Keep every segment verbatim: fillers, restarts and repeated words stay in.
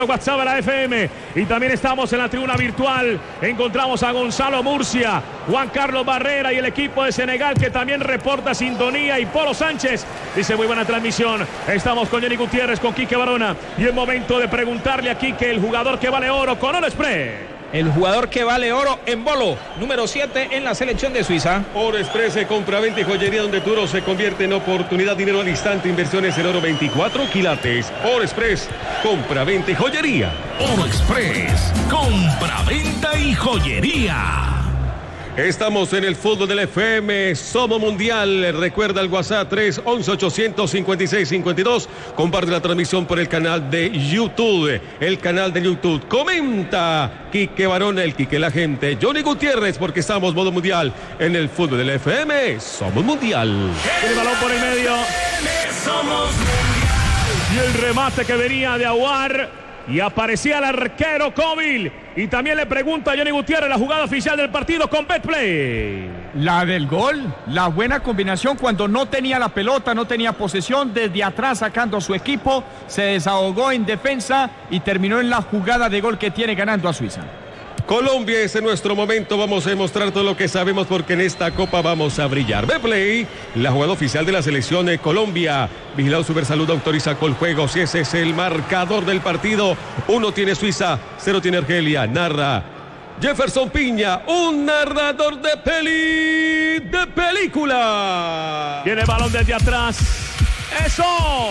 WhatsApp de la F M y también estamos en la tribuna virtual. Encontramos a Gonzalo Murcia, Juan Carlos Barrera y el equipo de Senegal que también reporta sintonía, y Polo Sánchez dice muy buena transmisión. Estamos con Johnny Gutiérrez, con Quique Barona, y es momento de preguntarle a Quique, el jugador que vale oro con Oro Express. El jugador que vale oro en bolo, número siete en la selección de Suiza. Oro Express, compra-venta y joyería donde tu oro se convierte en oportunidad, dinero al instante, inversiones en oro veinticuatro quilates. Oro Express, compra-venta y joyería. Oro Express, compra-venta y joyería. Estamos en el fútbol del F M, Somos Mundial. Recuerda el WhatsApp tres once ochocientos cincuenta y seis cincuenta y dos. Comparte la transmisión por el canal de YouTube. El canal de YouTube. Comenta Quique Barona, el Quique la gente. Johnny Gutiérrez, porque estamos modo mundial en el fútbol del F M. Somos Mundial. El balón por el medio. Somos Mundial. Y el remate que venía de Aguar. Y aparecía el arquero Cóvil. Y también le pregunta a Johnny Gutiérrez la jugada oficial del partido con Betplay. La del gol, la buena combinación cuando no tenía la pelota, no tenía posesión, desde atrás sacando a su equipo, se desahogó en defensa y terminó en la jugada de gol que tiene ganando a Suiza. Colombia, es en nuestro momento, vamos a demostrar todo lo que sabemos porque en esta copa vamos a brillar. Betplay, la jugada oficial de la selección de Colombia. Vigilado Supersalud autoriza Coljuegos y ese es el marcador del partido. Uno tiene Suiza, cero tiene Argelia. Narra Jefferson Piña, un narrador de peli, de película. Viene el balón desde atrás. ¡Eso!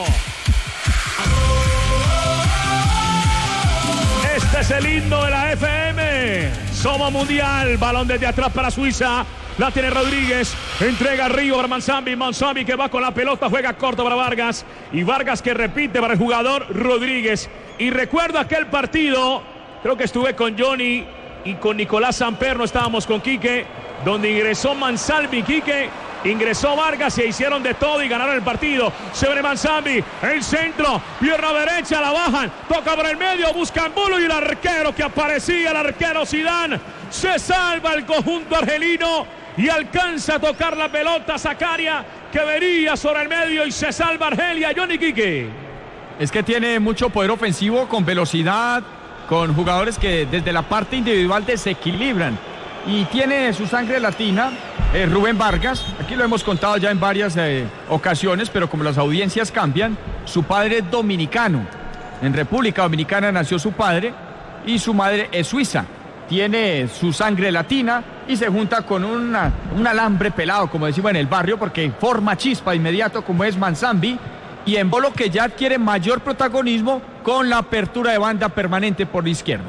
Este es el himno de la F M. Somos Mundial. Balón desde atrás para Suiza. La tiene Rodríguez. Entrega Río para Manzambi. Manzambi que va con la pelota. Juega corto para Vargas. Y Vargas que repite para el jugador Rodríguez. Y recuerdo aquel partido. Creo que estuve con Johnny y con Nicolás Samper. No estábamos con Quique. Donde ingresó Manzambi. Quique. Ingresó Vargas, se hicieron de todo y ganaron el partido. Se ve Manzambi, el centro, pierna derecha, la bajan, toca por el medio, buscan Bulo y el arquero que aparecía, el arquero Zidane, se salva el conjunto argelino y alcanza a tocar la pelota Zakaria, que venía sobre el medio y se salva Argelia. Johnny Quique. Es que tiene mucho poder ofensivo, con velocidad, con jugadores que desde la parte individual desequilibran. Y tiene su sangre latina, eh, Rubén Vargas, aquí lo hemos contado ya en varias eh, ocasiones, pero como las audiencias cambian, su padre es dominicano, en República Dominicana nació su padre y su madre es suiza, tiene su sangre latina y se junta con una, un alambre pelado, como decimos en el barrio, porque forma chispa de inmediato como es Manzambi, y en bolo que ya adquiere mayor protagonismo con la apertura de banda permanente por la izquierda.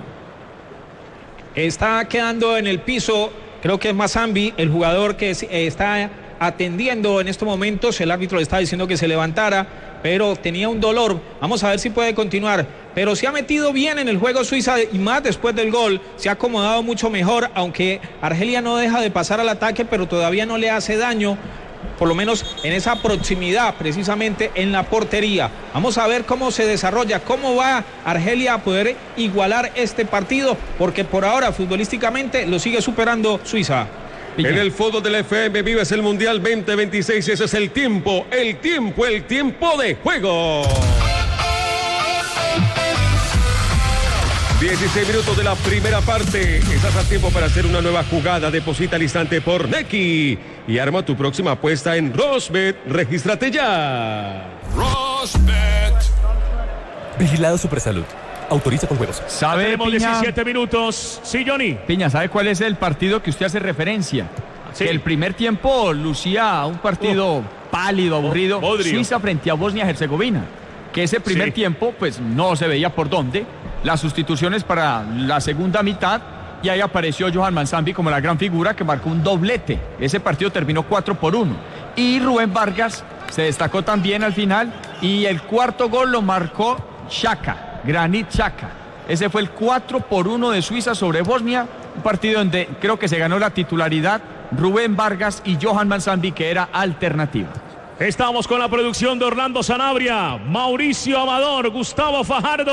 Está quedando en el piso, creo que es Manzambi, el jugador que está atendiendo en estos momentos. El árbitro le está diciendo que se levantara, pero tenía un dolor. Vamos a ver si puede continuar. Pero se ha metido bien en el juego Suiza y más después del gol. Se ha acomodado mucho mejor, aunque Argelia no deja de pasar al ataque, pero todavía no le hace daño. Por lo menos en esa proximidad, precisamente en la portería. Vamos a ver cómo se desarrolla, cómo va Argelia a poder igualar este partido, porque por ahora futbolísticamente lo sigue superando Suiza. En el fútbol del F M vives el Mundial veinte veintiséis, ese es el tiempo, el tiempo, el tiempo de juego. dieciséis minutos de la primera parte. Estás a tiempo para hacer una nueva jugada. Deposita al instante por Nequi y arma tu próxima apuesta en Rosbet. Regístrate ya. Rosbet. Vigilado Supersalud. Autoriza con juegos. ¿Sabe, Tenemos Piña? diecisiete minutos. Sí, Johnny. Piña, ¿sabe cuál es el partido que usted hace referencia? Sí. Que el primer tiempo lucía un partido uh, pálido, aburrido. Oh, Suiza frente a Bosnia-Herzegovina. Que ese primer Sí. tiempo, pues no se veía por dónde. Las sustituciones para la segunda mitad. Y ahí apareció Johan Manzambi como la gran figura que marcó un doblete. Ese partido terminó cuatro por uno. Y Rubén Vargas se destacó también al final. Y el cuarto gol lo marcó Xhaka, Granit Xhaka. Ese fue el cuatro por uno de Suiza sobre Bosnia. Un partido donde creo que se ganó la titularidad Rubén Vargas y Johan Manzambi, que era alternativa. Estamos con la producción de Orlando Sanabria, Mauricio Amador, Gustavo Fajardo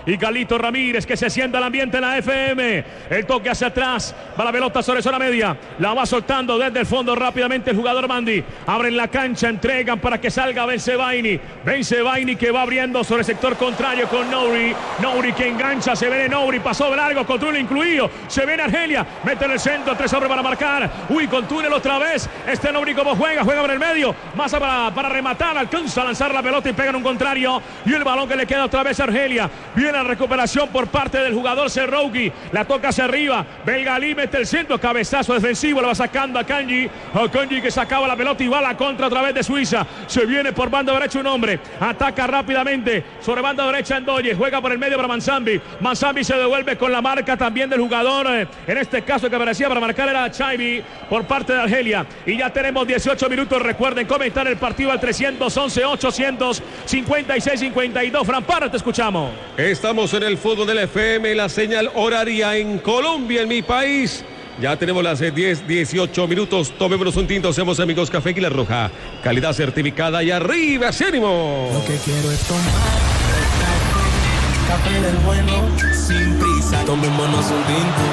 y Galito Ramírez que se sienta el ambiente en la F M. El toque hacia atrás, va la pelota sobre zona media, la va soltando desde el fondo rápidamente el jugador Mandi. Abren la cancha, entregan para que salga Bensebaini. Bensebaini que va abriendo sobre el sector contrario con Nouri. Nouri que engancha, se viene Nouri, pasó de largo, con túnel incluido. Se viene Argelia, mete en el centro, tres hombres para marcar. Uy, con túnel otra vez. Este Nouri como juega, juega por el medio. Massa para, para rematar, alcanza a lanzar la pelota y pega en un contrario. Y el balón que le queda otra vez a Argelia. Viene la recuperación por parte del jugador Serrouki. La toca hacia arriba. Belgalí mete el centro, cabezazo defensivo, lo va sacando a Kanji. A Kanji que sacaba la pelota y va a la contra a través de Suiza. Se viene por banda derecha un hombre. Ataca rápidamente sobre banda derecha Ndoye. Juega por el medio para Manzambi. Manzambi se devuelve con la marca también del jugador. Eh, en este caso que aparecía para marcar era Chaibi por parte de Argelia. Y ya tenemos dieciocho minutos. Recuerden comentar el partido al trescientos once, ochocientos cincuenta y seis, cincuenta y dos. Fran Parra, te escuchamos. Estamos en el fútbol del F M, la señal horaria en Colombia, en mi país. Ya tenemos las diez, dieciocho minutos. Tomémonos un tinto, seamos amigos Café Águila Roja. Calidad certificada y arriba, ¡ese ánimo! Lo que quiero es tomar café del bueno, sin prisa. Tomémonos un tinto.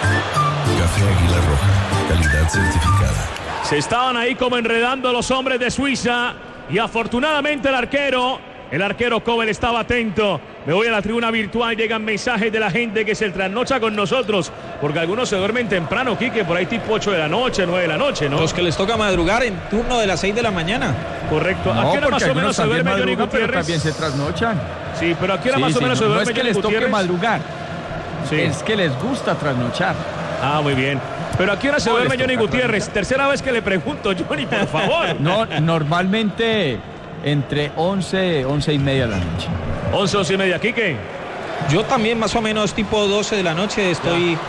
Café Águila Roja, calidad certificada. Se estaban ahí como enredando los hombres de Suiza y afortunadamente el arquero, el arquero Kobel estaba atento. Me voy a la tribuna virtual, llegan mensajes de la gente que se trasnocha con nosotros, porque algunos se duermen temprano, Quique, por ahí tipo ocho de la noche, nueve de la noche, ¿no? Los que les toca madrugar en turno de las seis de la mañana. Correcto. No, ¿A qué hora más o menos se duerme Johnny Gutiérrez? También se trasnochan. Sí, pero ¿a qué hora Sí, más sí, o menos no, se duerme no es que Johnny les toque Gutiérrez? madrugar, Sí. es que les gusta trasnochar. Ah, muy bien. Pero ¿a qué hora se No, duerme les Johnny toca Gutiérrez? trasnochar. Tercera vez que le pregunto, Johnny, por favor. No, normalmente entre once, once y media de la noche. once, once y media, Quique. Yo también más o menos tipo doce de la noche estoy...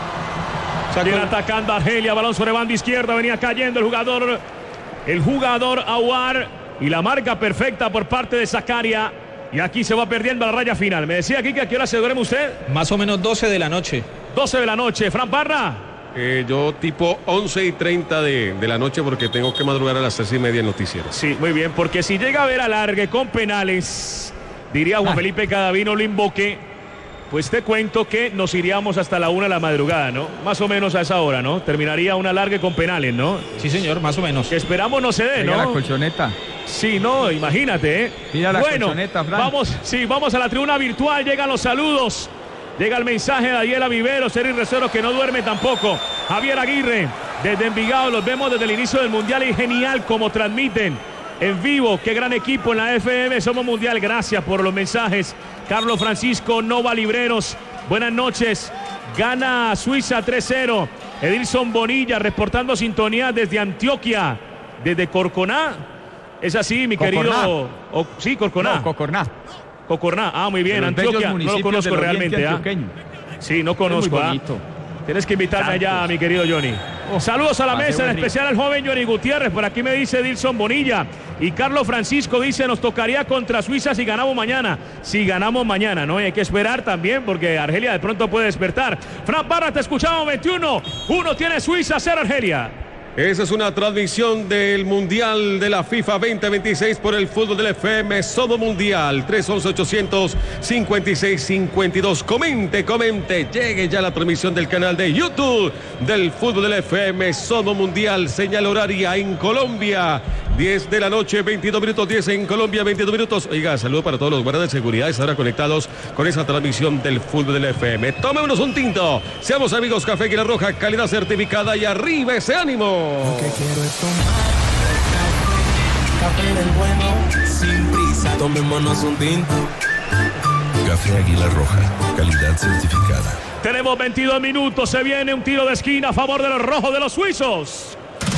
O sea, Viene con- atacando a Argelia, balón sobre banda izquierda, venía cayendo el jugador, el jugador Aouar, y la marca perfecta por parte de Zakaria, y aquí se va perdiendo la raya final. Me decía aquí que ¿a qué hora se duerme usted? Más o menos doce de la noche. doce de la noche, Fran Parra. Eh, yo tipo once y treinta de, de la noche porque tengo que madrugar a las tres y media en noticieros. Sí, muy bien, porque si llega a ver alargue con penales, diría Juan Ay. Felipe Cadavino, lo invoque. Pues te cuento que nos iríamos hasta la una de la madrugada, ¿no? Más o menos a esa hora, ¿no? Terminaría un alargue con penales, ¿no? Sí, señor, más o menos. Que esperamos no se dé, Pega la ¿no? colchoneta. Sí, no, imagínate, ¿eh? Pida la bueno, colchoneta, Fran. vamos, sí, vamos a la tribuna virtual, llegan los saludos. Llega el mensaje de Adiela Vivero, Seri Recero, que no duerme tampoco. Javier Aguirre, desde Envigado, los vemos desde el inicio del Mundial y genial como transmiten en vivo. Qué gran equipo en la F M, somos Mundial. Gracias por los mensajes. Carlos Francisco Nova Libreros, buenas noches. Gana Suiza tres cero. Edilson Bonilla reportando sintonía desde Antioquia, desde Corconá. Es así, mi Cocorná. querido. O- sí, Corconá. No, Cocorná. Cocorná. Ah, muy bien. De los bellos Antioquia. No lo municipios conozco del oriente realmente. ¿ah? antioqueño. Sí, no Es muy conozco. ¿ah? bonito. Tienes que invitarme allá, Tantos. mi querido Johnny. Saludos a la hace mesa, en buen día. especial al joven Johnny Gutiérrez. Por aquí me dice Dilson Bonilla. Y Carlos Francisco dice, nos tocaría contra Suiza si ganamos mañana. Si ganamos mañana, ¿no? Y hay que esperar también porque Argelia de pronto puede despertar. Fran Parra, te escuchamos, veintiuno. Uno tiene Suiza, cero Argelia. Esa es una transmisión del Mundial de la FIFA veinte veintiséis por el fútbol del F M. Somos Mundial. tres once, ochocientos cincuenta y seis, cincuenta y dos. Comente, comente. Llegue ya la transmisión del canal de YouTube del fútbol del F M. Somos Mundial. Señal horaria en Colombia. diez de la noche, veintidós minutos. diez en Colombia, veintidós minutos. Oiga, saludo para todos los guardias de seguridad. Estarán conectados con esa transmisión del fútbol del F M. Tomémonos un tinto. Seamos amigos Café Águila Roja. Calidad certificada y arriba ese ánimo. Lo que quiero es tomar café del bueno, sin prisa. Tomémonos un tinto. Café Águila Roja, calidad certificada. Tenemos veintidós minutos. Se viene un tiro de esquina a favor de los rojos de los suizos.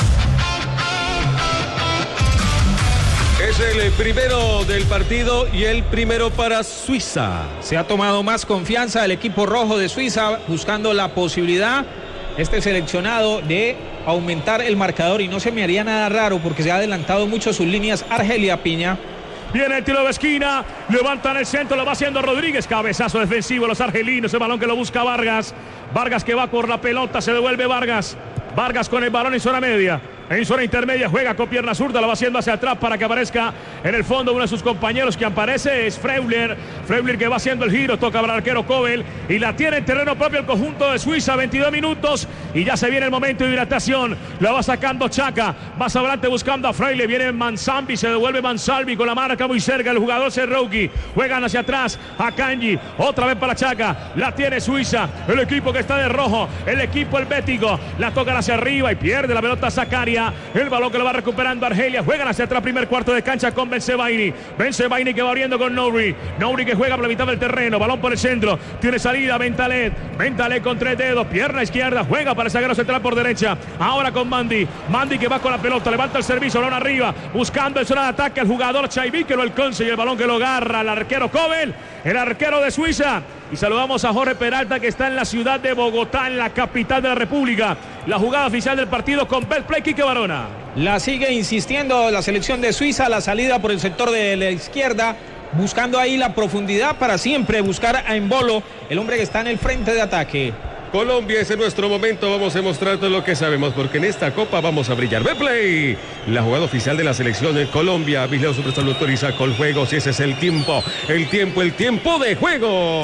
Es el primero del partido y el primero para Suiza. Se ha tomado más confianza el equipo rojo de Suiza buscando la posibilidad, este seleccionado, de aumentar el marcador, y no se me haría nada raro porque se ha adelantado mucho sus líneas Argelia Piña. Viene el tiro de esquina, levantan el centro, lo va haciendo Rodríguez, cabezazo defensivo los argelinos, el balón que lo busca Vargas, Vargas que va por la pelota, se devuelve Vargas, Vargas con el balón en zona media, en zona intermedia, juega con pierna zurda, lo va haciendo hacia atrás para que aparezca en el fondo uno de sus compañeros. Que aparece es Freuler, Freuler que va haciendo el giro, toca para el arquero Kobel y la tiene en terreno propio el conjunto de Suiza. Veintidós minutos y ya se viene el momento de hidratación, la va sacando Chaka, más adelante buscando a Freuler, viene Mansambi, se devuelve Mansalvi con la marca muy cerca, el jugador Serrouki, juegan hacia atrás a Kanji, otra vez para Chaka, la tiene Suiza, el equipo que está de rojo, el equipo helvético, la tocan hacia arriba y pierde la pelota Zakaria, el balón que lo va recuperando Argelia, juegan hacia atrás primer cuarto de cancha con Bensebaini, Bensebaini que va abriendo con Nouri, Nouri que juega por la mitad del terreno, balón por el centro, tiene salida Bentaleb, Bentaleb con tres dedos, pierna izquierda, juega para el zaguero central por derecha, ahora con Mandi, Mandi que va con la pelota, levanta el servicio, balón arriba, buscando en zona de ataque el jugador Chaibi que lo alcanza y el balón que lo agarra el arquero Kobel, el arquero de Suiza. Y saludamos a Jorge Peralta que está en la ciudad de Bogotá, en la capital de la República. La jugada oficial del partido con Betplay, Quique Barona. La sigue insistiendo la selección de Suiza, la salida por el sector de la izquierda, buscando ahí la profundidad para siempre buscar a Embolo, el hombre que está en el frente de ataque. Colombia, es en nuestro momento, vamos a mostrar todo lo que sabemos, porque en esta copa vamos a brillar. Betplay, la jugada oficial de la selección de Colombia. Vigilado Supersalud autoriza con juegos y ese es el tiempo, el tiempo, el tiempo de juego.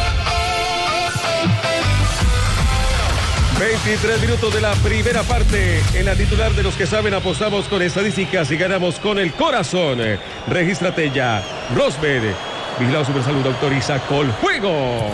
veintitrés minutos de la primera parte. En la titular de los que saben, apostamos con estadísticas y ganamos con el corazón. Regístrate ya. Rosbet, Vigilado Supersalud autoriza con juego.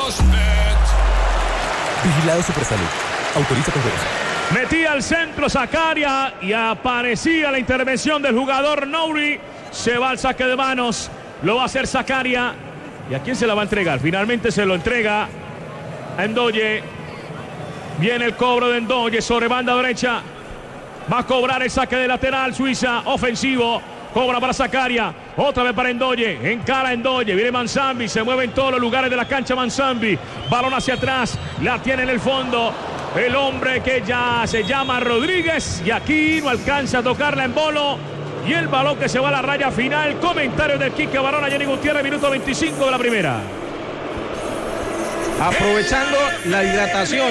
Vigilado Supersalud. Autoriza con juegos. Metía al centro Zakaria y aparecía la intervención del jugador Nouri. Se va al saque de manos. Lo va a hacer Zakaria. ¿Y a quién se la va a entregar? Finalmente se lo entrega a Ndoye. Viene el cobro de Ndoye sobre banda derecha. Va a cobrar el saque de lateral Suiza. Ofensivo. Cobra para Zakaria. Otra vez para Ndoye. Encara Ndoye. Viene Mansambi. Se mueve en todos los lugares de la cancha Mansambi. Balón hacia atrás. La tiene en el fondo el hombre que ya se llama Rodríguez. Y aquí no alcanza a tocarla en Embolo. Y el balón que se va a la raya final. Comentario del Quique Barona. Jenny Gutiérrez. Minuto veinticinco de la primera. Aprovechando la hidratación,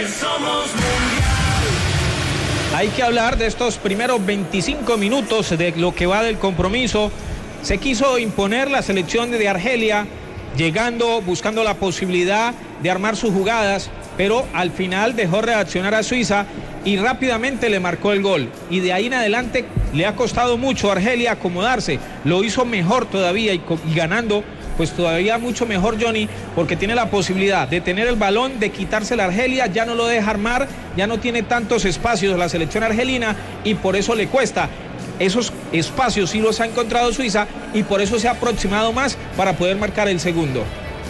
hay que hablar de estos primeros veinticinco minutos de lo que va del compromiso. Se quiso imponer la selección de Argelia, llegando, buscando la posibilidad de armar sus jugadas, pero al final dejó reaccionar a Suiza y rápidamente le marcó el gol. Y de ahí en adelante le ha costado mucho a Argelia acomodarse. Lo hizo mejor todavía y, y ganando, pues todavía mucho mejor Johnny, porque tiene la posibilidad de tener el balón, de quitarse la Argelia, ya no lo deja armar, ya no tiene tantos espacios la selección argelina y por eso le cuesta. Esos espacios sí los ha encontrado Suiza y por eso se ha aproximado más para poder marcar el segundo.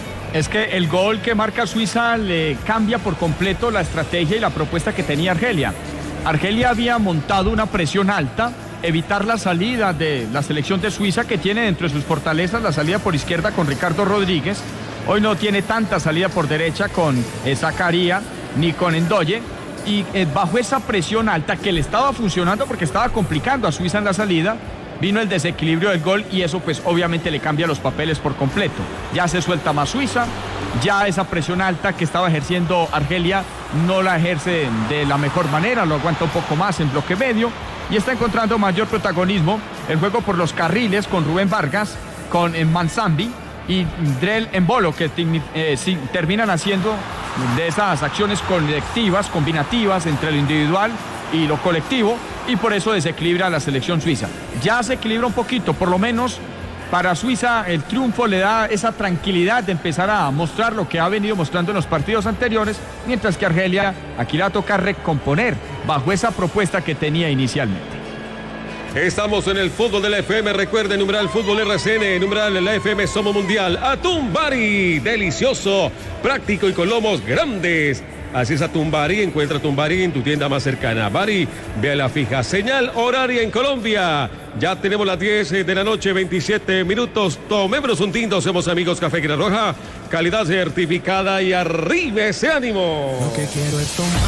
Es que el gol que marca Suiza le cambia por completo la estrategia y la propuesta que tenía Argelia. Argelia había montado una presión alta, evitar la salida de la selección de Suiza, que tiene dentro de sus fortalezas la salida por izquierda con Ricardo Rodríguez. Hoy no tiene tanta salida por derecha con eh, Zakaria ni con Ndoye. Y eh, bajo esa presión alta que le estaba funcionando porque estaba complicando a Suiza en la salida, vino el desequilibrio del gol y eso pues obviamente le cambia los papeles por completo. Ya se suelta más Suiza, ya esa presión alta que estaba ejerciendo Argelia no la ejerce de la mejor manera, lo aguanta un poco más en bloque medio y está encontrando mayor protagonismo el juego por los carriles con Rubén Vargas, con eh, Mansambi y Drell Embolo, que eh, sí, terminan haciendo de esas acciones colectivas, combinativas entre lo individual y lo colectivo, y por eso desequilibra a la selección suiza. Ya se equilibra un poquito, por lo menos para Suiza el triunfo le da esa tranquilidad de empezar a mostrar lo que ha venido mostrando en los partidos anteriores, mientras que Argelia aquí le va a tocar recomponer bajo esa propuesta que tenía inicialmente. Estamos en el fútbol de la F M. Recuerden, numeral fútbol R C N, numeral la F M Somos Mundial. Atún Bari, delicioso, práctico y con lomos grandes. Así es Atún Bari. Encuentra Atún Bari en tu tienda más cercana. Bari, ve a la fija. Señal horaria en Colombia. Ya tenemos las diez de la noche, veintisiete minutos. Tomémonos un tinto. Somos amigos Café Águila Roja. Calidad certificada y arriba ese ánimo. Lo que quiero es tomar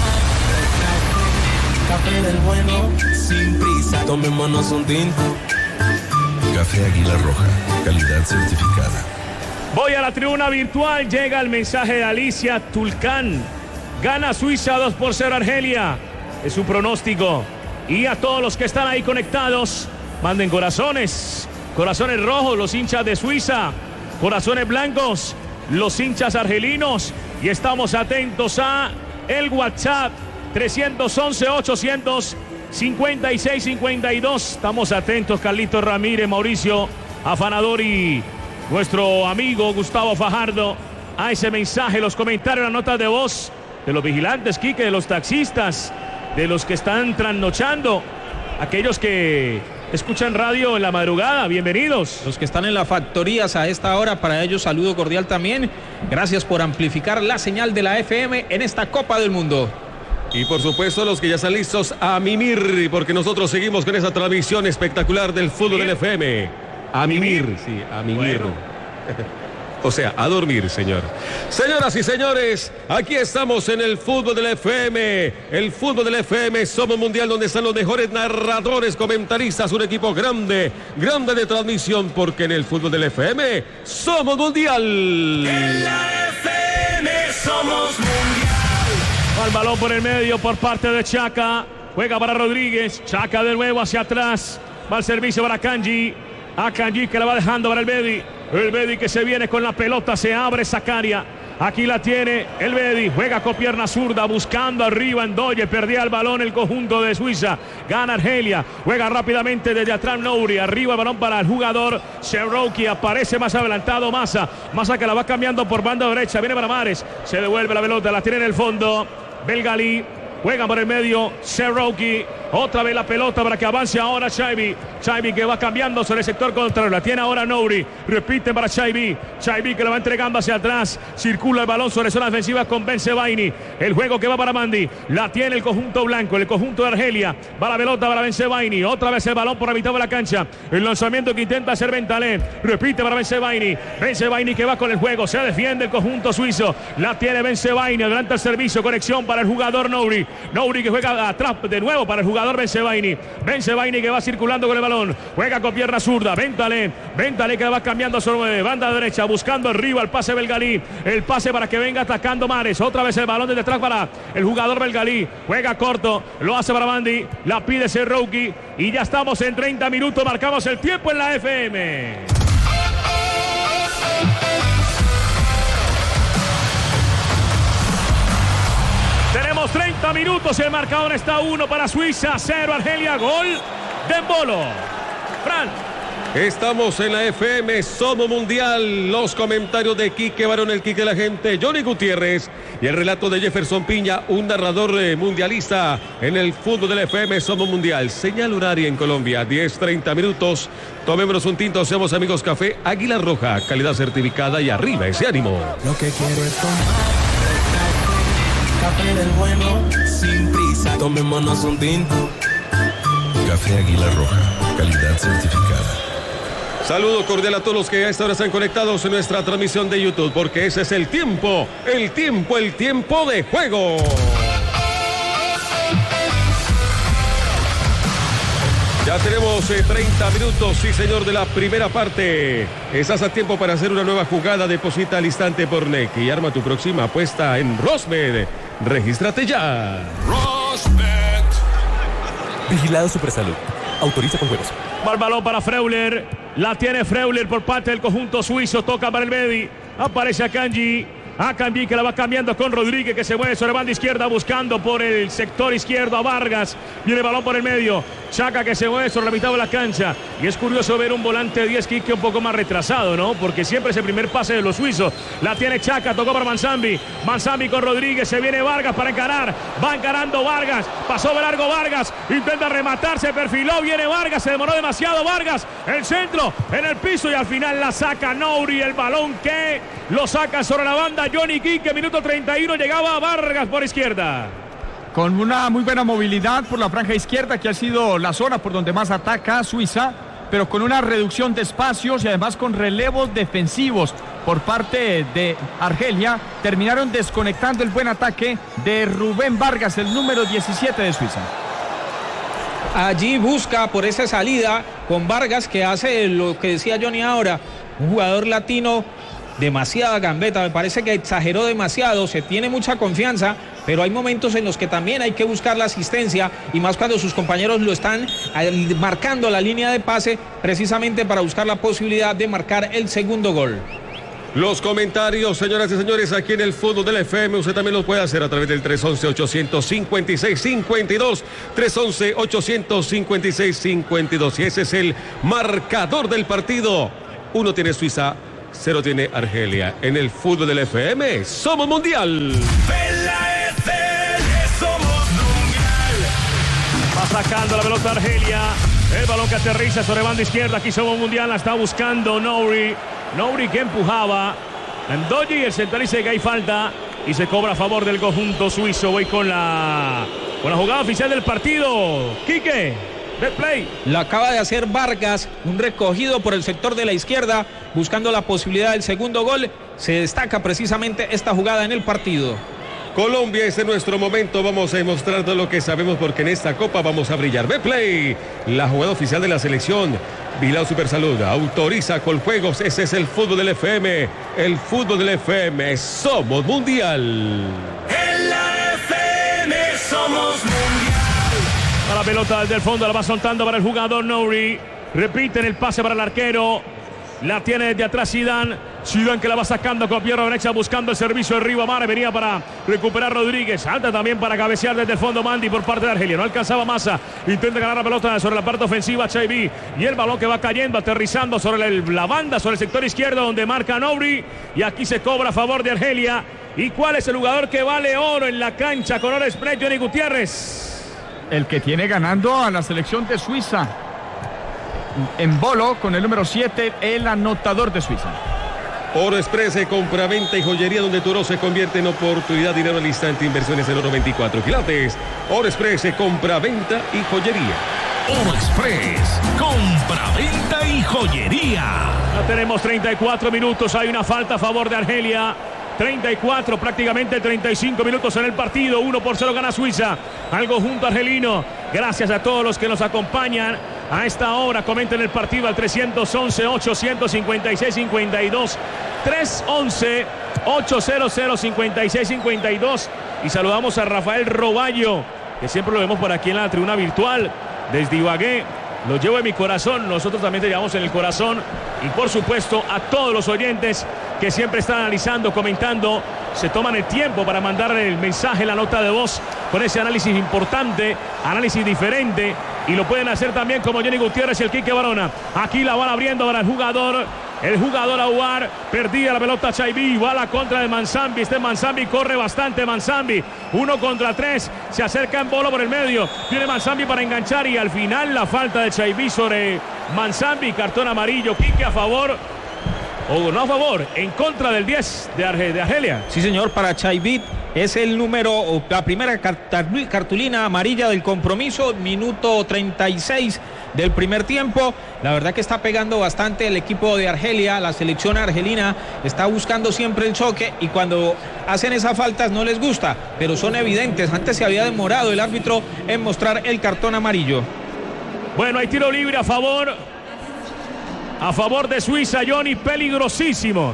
café, café del bueno, sin prisa. Tomémonos un tinto. Café Águila Roja. Calidad certificada. Voy a la tribuna virtual. Llega el mensaje de Alicia Tulcán. Gana Suiza dos por cero Argelia. Es su pronóstico. Y a todos los que están ahí conectados, manden corazones, corazones rojos, los hinchas de Suiza, corazones blancos, los hinchas argelinos. Y estamos atentos a el WhatsApp trescientos once, ochocientos cincuenta y seis cincuenta y dos. Estamos atentos, Carlitos Ramírez, Mauricio Afanador y nuestro amigo Gustavo Fajardo, a ese mensaje, los comentarios, las notas de voz de los vigilantes, Quique, de los taxistas, de los que están trasnochando, aquellos que escuchan radio en la madrugada, bienvenidos. Los que están en las factorías a esta hora, para ellos saludo cordial también. Gracias por amplificar la señal de la F M en esta Copa del Mundo. Y por supuesto los que ya están listos a mimir, porque nosotros seguimos con esa transmisión espectacular del fútbol del F M. A mimir, sí, a mimir. Bueno. O sea, a dormir, señor. Señoras y señores, aquí estamos en el fútbol del F M. El fútbol del F M, Somos Mundial, donde están los mejores narradores, comentaristas, un equipo grande, grande de transmisión, porque en el fútbol del F M, Somos Mundial. En la F M somos mundial. Al balón por el medio por parte de Chaka. Juega para Rodríguez. Chaka de nuevo hacia atrás. Va al servicio para Kanji. A Kanji que la va dejando para el Bedi. El Bedi que se viene con la pelota. Se abre Zakaria. Aquí la tiene el Bedi. Juega con pierna zurda. Buscando arriba Ndoye. Perdía el balón el conjunto de Suiza. Gana Argelia. Juega rápidamente desde atrás Nouri. Arriba el balón para el jugador Cherokee. Aparece más adelantado Massa. Massa que la va cambiando por banda derecha. Viene para Mares. Se devuelve la pelota. La tiene en el fondo Belgalí. Juega por el medio Cherokee. Otra vez la pelota para que avance ahora Chaibi. Chaibi que va cambiando sobre el sector contrario. La tiene ahora Nouri. Repite para Chaibi. Chaibi que lo va entregando hacia atrás. Circula el balón sobre zona defensiva con Bensebaini. El juego que va para Mandi. La tiene el conjunto blanco, el conjunto de Argelia. Va la pelota para Bensebaini. Otra vez el balón por la mitad de la cancha. El lanzamiento que intenta hacer Bentaleb. Repite para Bensebaini. Bensebaini que va con el juego. Se defiende el conjunto suizo. La tiene Bensebaini. Adelanta el servicio. Conexión para el jugador Nouri. Nouri que juega atrás de nuevo para el jugador Bensebaini. Bensebaini que va circulando con el balón. Juega con pierna zurda. Bentaleb. Bentaleb que va cambiando sobre banda derecha. Buscando arriba el pase Belgalí. El pase para que venga atacando Mares. Otra vez el balón desde atrás para el jugador Belgalí. Juega corto. Lo hace para Mandi. La pide Cherokee. Y ya estamos en treinta minutos. Marcamos el tiempo en la F M. Tenemos treinta minutos, el marcador está uno para Suiza, cero Argelia, gol de Embolo. Fran. Estamos en la F M, Somos Mundial. Los comentarios de Quique Barón, el Quique de la gente, Johnny Gutiérrez y el relato de Jefferson Piña, un narrador eh, mundialista en el fútbol de la F M, Somos Mundial. Señal horaria en Colombia, diez treinta minutos. Tomémonos un tinto, seamos amigos café Águila Roja, calidad certificada y arriba ese ánimo. Lo que quiero es tomar café del bueno, sin prisa, tomémonos un tinto. Café Águila Roja, calidad certificada. Saludo cordial a todos los que a esta hora están conectados en nuestra transmisión de YouTube, porque ese es el tiempo, el tiempo, el tiempo de juego. Ya tenemos eh, treinta minutos, sí señor, de la primera parte. Estás a tiempo para hacer una nueva jugada. Deposita al instante por N E C y arma tu próxima apuesta en Rosmed. Regístrate ya. Rosmed. Vigilado Supersalud. Autoriza con juegos. Va el balón para Freuler. La tiene Freuler por parte del conjunto suizo. Toca para el Bedi. Aparece a Kanji. A Kanji que la va cambiando con Rodríguez, que se mueve sobre banda izquierda buscando por el sector izquierdo a Vargas. Viene el balón por el medio. Chaka que se mueve sobre la mitad de la cancha. Y es curioso ver un volante diez Quique un poco más retrasado, ¿no? Porque siempre es el primer pase de los suizos. La tiene Chaka, tocó para Manzambi. Manzambi con Rodríguez, se viene Vargas para encarar. Va encarando Vargas. Pasó de largo Vargas. Intenta rematar, se perfiló. Viene Vargas, se demoró demasiado Vargas. El centro en el piso y al final la saca Nouri. El balón que lo saca sobre la banda Johnny Quique. Minuto treinta y uno, llegaba Vargas por izquierda. Con una muy buena movilidad por la franja izquierda, que ha sido la zona por donde más ataca Suiza, pero con una reducción de espacios y además con relevos defensivos por parte de Argelia, terminaron desconectando el buen ataque de Rubén Vargas, el número diecisiete de Suiza. Allí busca por esa salida con Vargas, que hace lo que decía Johnny ahora, un jugador latino, demasiada gambeta, me parece que exageró demasiado, se tiene mucha confianza, pero hay momentos en los que también hay que buscar la asistencia, y más cuando sus compañeros lo están marcando la línea de pase, precisamente para buscar la posibilidad de marcar el segundo gol. Los comentarios, señoras y señores, aquí en el Fútbol del F M, usted también lo puede hacer a través del tres once, ochocientos cincuenta y seis, cincuenta y dos, tres once, ochocientos cincuenta y seis, cincuenta y dos, y ese es el marcador del partido. Uno tiene Suiza, cero tiene Argelia. En el Fútbol del F M, somos mundial. Va sacando la pelota Argelia. El balón que aterriza sobre banda izquierda. Aquí somos mundial. La está buscando Nouri. Nouri que empujaba. Ndoye, y el central dice que hay falta. Y se cobra a favor del conjunto suizo. Voy con la, con la jugada oficial del partido. Quique, red play. La acaba de hacer Vargas. Un recogido por el sector de la izquierda, buscando la posibilidad del segundo gol. Se destaca precisamente esta jugada en el partido. Colombia, este es nuestro momento, vamos a demostrar todo lo que sabemos porque en esta copa vamos a brillar. Betplay, la jugada oficial de la selección. Vigilado Supersalud, autoriza Coljuegos, ese es el Fútbol del F M, el Fútbol del F M, somos mundial. En la F M somos mundial. A la pelota desde el fondo, la va soltando para el jugador Nouri. Repiten el pase para el arquero. La tiene desde atrás Zidane. Zidane que la va sacando con pierna derecha, buscando el servicio de Riva Mare. Venía para recuperar Rodríguez. Alta también para cabecear desde el fondo Mandi por parte de Argelia. No alcanzaba Massa. Intenta ganar la pelota sobre la parte ofensiva Chaibi. Y el balón que va cayendo, aterrizando sobre el, la banda, sobre el sector izquierdo donde marca Nouri. Y aquí se cobra a favor de Argelia. ¿Y cuál es el jugador que vale oro en la cancha con oro express? Johnny Gutiérrez. El que tiene ganando a la selección de Suiza. En bolo con el número siete, el anotador de Suiza. Oro Express, compra-venta y joyería donde tu oro se convierte en oportunidad, dinero al instante, inversiones en oro veinticuatro quilates. Oro Express, compra-venta y joyería. Oro Express, compra-venta y joyería. Ya tenemos treinta y cuatro minutos, hay una falta a favor de Argelia. treinta y cuatro, prácticamente treinta y cinco minutos en el partido. uno por cero gana Suiza al conjunto argelino. Gracias a todos los que nos acompañan a esta hora. Comenten el partido al tres once, ochocientos cincuenta y seis, cincuenta y dos. tres once, ochocientos cincuenta y seis, cincuenta y dos. Y saludamos a Rafael Roballo, que siempre lo vemos por aquí en la tribuna virtual. Desde Ibagué, lo llevo en mi corazón. Nosotros también te llevamos en el corazón. Y por supuesto a todos los oyentes que siempre están analizando, comentando, se toman el tiempo para mandar el mensaje, la nota de voz, con ese análisis importante, análisis diferente, y lo pueden hacer también como Johnny Gutiérrez y el Quique Barona. Aquí la van abriendo para el jugador, el jugador Aouar, perdía la pelota Chaibi, va a la contra de Manzambi, este Manzambi corre bastante, Manzambi, uno contra tres, se acerca en bola por el medio, tiene Manzambi para enganchar, y al final la falta de Chaibi sobre Manzambi, cartón amarillo. Quique a favor, o no a favor, en contra del diez de, Arge, de Argelia. Sí, señor, para Chaibi es el número, la primera cartulina amarilla del compromiso, minuto treinta y seis del primer tiempo. La verdad que está pegando bastante el equipo de Argelia, la selección argelina está buscando siempre el choque, y cuando hacen esas faltas no les gusta, pero son evidentes. Antes se había demorado el árbitro en mostrar el cartón amarillo. Bueno, hay tiro libre a favor A favor de Suiza, Johnny, peligrosísimo.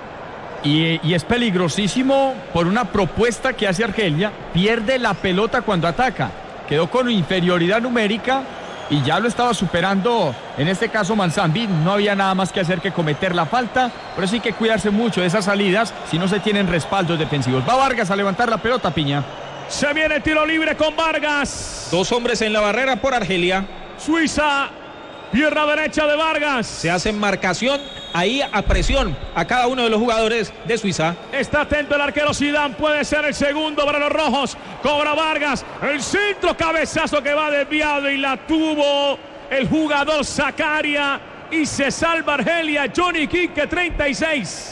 Y, y es peligrosísimo por una propuesta que hace Argelia. Pierde la pelota cuando ataca. Quedó con inferioridad numérica y ya lo estaba superando, en este caso Manzambi. No había nada más que hacer que cometer la falta. Por eso hay que cuidarse mucho de esas salidas si no se tienen respaldos defensivos. Va Vargas a levantar la pelota, Piña. Se viene el tiro libre con Vargas. Dos hombres en la barrera por Argelia. Suiza, pierna derecha de Vargas. Se hace marcación ahí a presión a cada uno de los jugadores de Suiza. Está atento el arquero Zidane, puede ser el segundo para los rojos. Cobra Vargas, el centro, cabezazo que va desviado y la tuvo el jugador Zakaria y se salva Argelia. Johnny Quique, treinta y seis.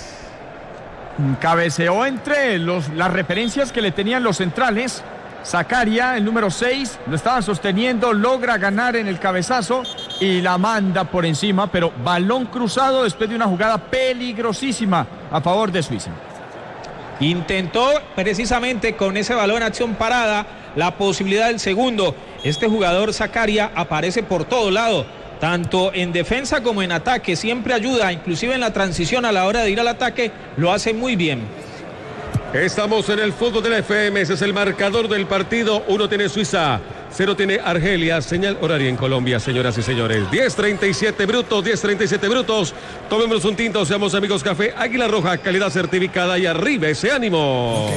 Cabeceó entre los, las referencias que le tenían los centrales. Zakaria, el número seis, lo estaban sosteniendo, logra ganar en el cabezazo y la manda por encima, pero balón cruzado después de una jugada peligrosísima a favor de Suiza. Intentó precisamente con ese balón acción parada la posibilidad del segundo. Este jugador Zakaria aparece por todo lado, tanto en defensa como en ataque, siempre ayuda, inclusive en la transición a la hora de ir al ataque, lo hace muy bien. Estamos en el fútbol de la F M, ese es el marcador del partido. Uno tiene Suiza, cero tiene Argelia. Señal horaria en Colombia, señoras y señores. diez treinta y siete brutos, diez treinta y siete brutos. Tomémonos un tinto, seamos amigos. Café Águila Roja, calidad certificada y arriba ese ánimo.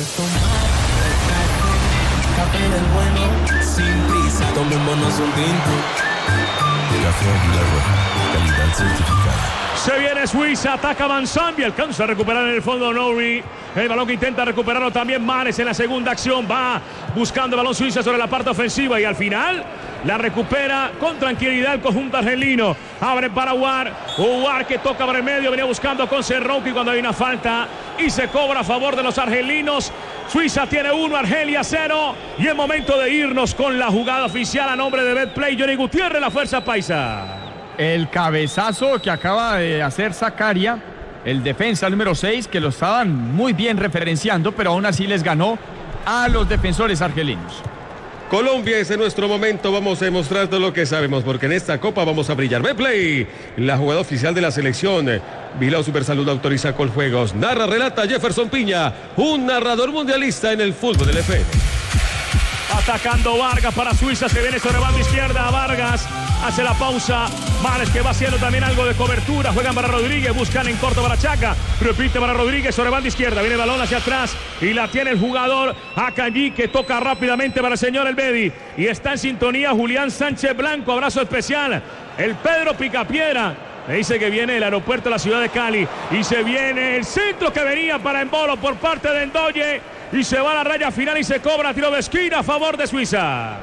Café del bueno, sin prisa, tomémonos un tinto. Café Águila Roja, calidad certificada. Se viene Suiza, ataca Manzambi, alcanza a recuperar en el fondo Nouri. El balón que intenta recuperarlo también Manes en la segunda acción. Va buscando el balón Suiza sobre la parte ofensiva y al final la recupera con tranquilidad el conjunto argelino. Abre para Uar. Uar que toca para el medio. Venía buscando con Serrouki cuando hay una falta y se cobra a favor de los argelinos. Suiza tiene uno, Argelia cero. Y es momento de irnos con la jugada oficial a nombre de Betplay. Johnny Gutiérrez, la fuerza paisa. El cabezazo que acaba de hacer Zakaria, el defensa número seis, que lo estaban muy bien referenciando, pero aún así les ganó a los defensores argelinos. Colombia es en nuestro momento, vamos a demostrar todo lo que sabemos, porque en esta copa vamos a brillar. Betplay, la jugada oficial de la selección. Vigilado Supersalud autoriza Coljuegos. Narra, relata Jefferson Piña, un narrador mundialista en el fútbol del F M. Atacando Vargas para Suiza, se viene sobre banda izquierda. Vargas hace la pausa. Manes que va haciendo también algo de cobertura. Juegan para Rodríguez, buscan en corto para Chaca. Repite para Rodríguez sobre banda izquierda. Viene el balón hacia atrás y la tiene el jugador Akanji, que toca rápidamente para el señor Elvedi. Y está en sintonía Julián Sánchez Blanco. Abrazo especial. El Pedro Picapiedra. Me dice que viene el aeropuerto de la ciudad de Cali. Y se viene el centro que venía para Embolo por parte de Ndoye. Y se va a la raya final y se cobra tiro de esquina a favor de Suiza.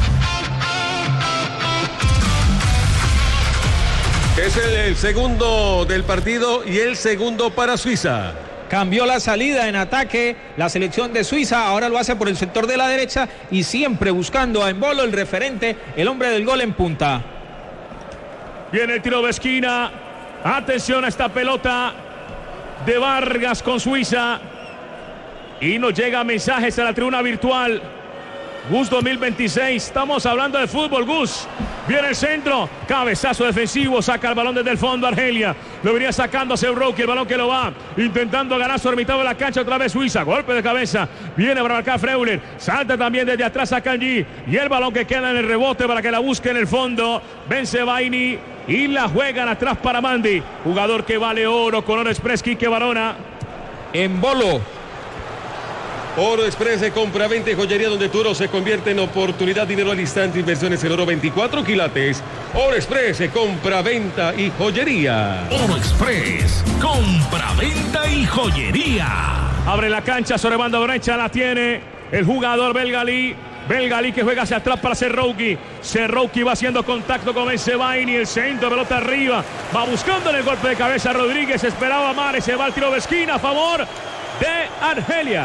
Es el, el segundo del partido y el segundo para Suiza. Cambió la salida en ataque la selección de Suiza, ahora lo hace por el sector de la derecha y siempre buscando a Embolo, el referente, el hombre del gol en punta. Viene el tiro de esquina. Atención a esta pelota de Vargas con Suiza. Y nos llega mensajes a la tribuna virtual. Gus dos mil veintiséis, estamos hablando de fútbol, Gus. Viene el centro, cabezazo defensivo, saca el balón desde el fondo Argelia. Lo venía sacando a Serrouki, el balón que lo va intentando ganar sobre mitad de la cancha otra vez Suiza. Golpe de cabeza, viene para marcar Freuler. Salta también desde atrás a Kanji. Y el balón que queda en el rebote para que la busque en el fondo. Vence Baini y la juegan atrás para Mandi. Jugador que vale oro con Oro Express, Quique Barona. Embolo. Oro Express de compra, venta y joyería, donde tu oro se convierte en oportunidad, dinero al instante, inversiones en oro, veinticuatro quilates. Oro Express de compra, venta y joyería. Oro Express, compra, venta y joyería. Abre la cancha sobre banda derecha, la tiene el jugador Belgalí. Belgalí que juega hacia atrás para Serrouki. Serrouki va haciendo contacto con Bensebaini. El centro, pelota arriba. Va buscando en el golpe de cabeza Rodríguez. Esperaba Mares. Se va al tiro de esquina a favor de Argelia.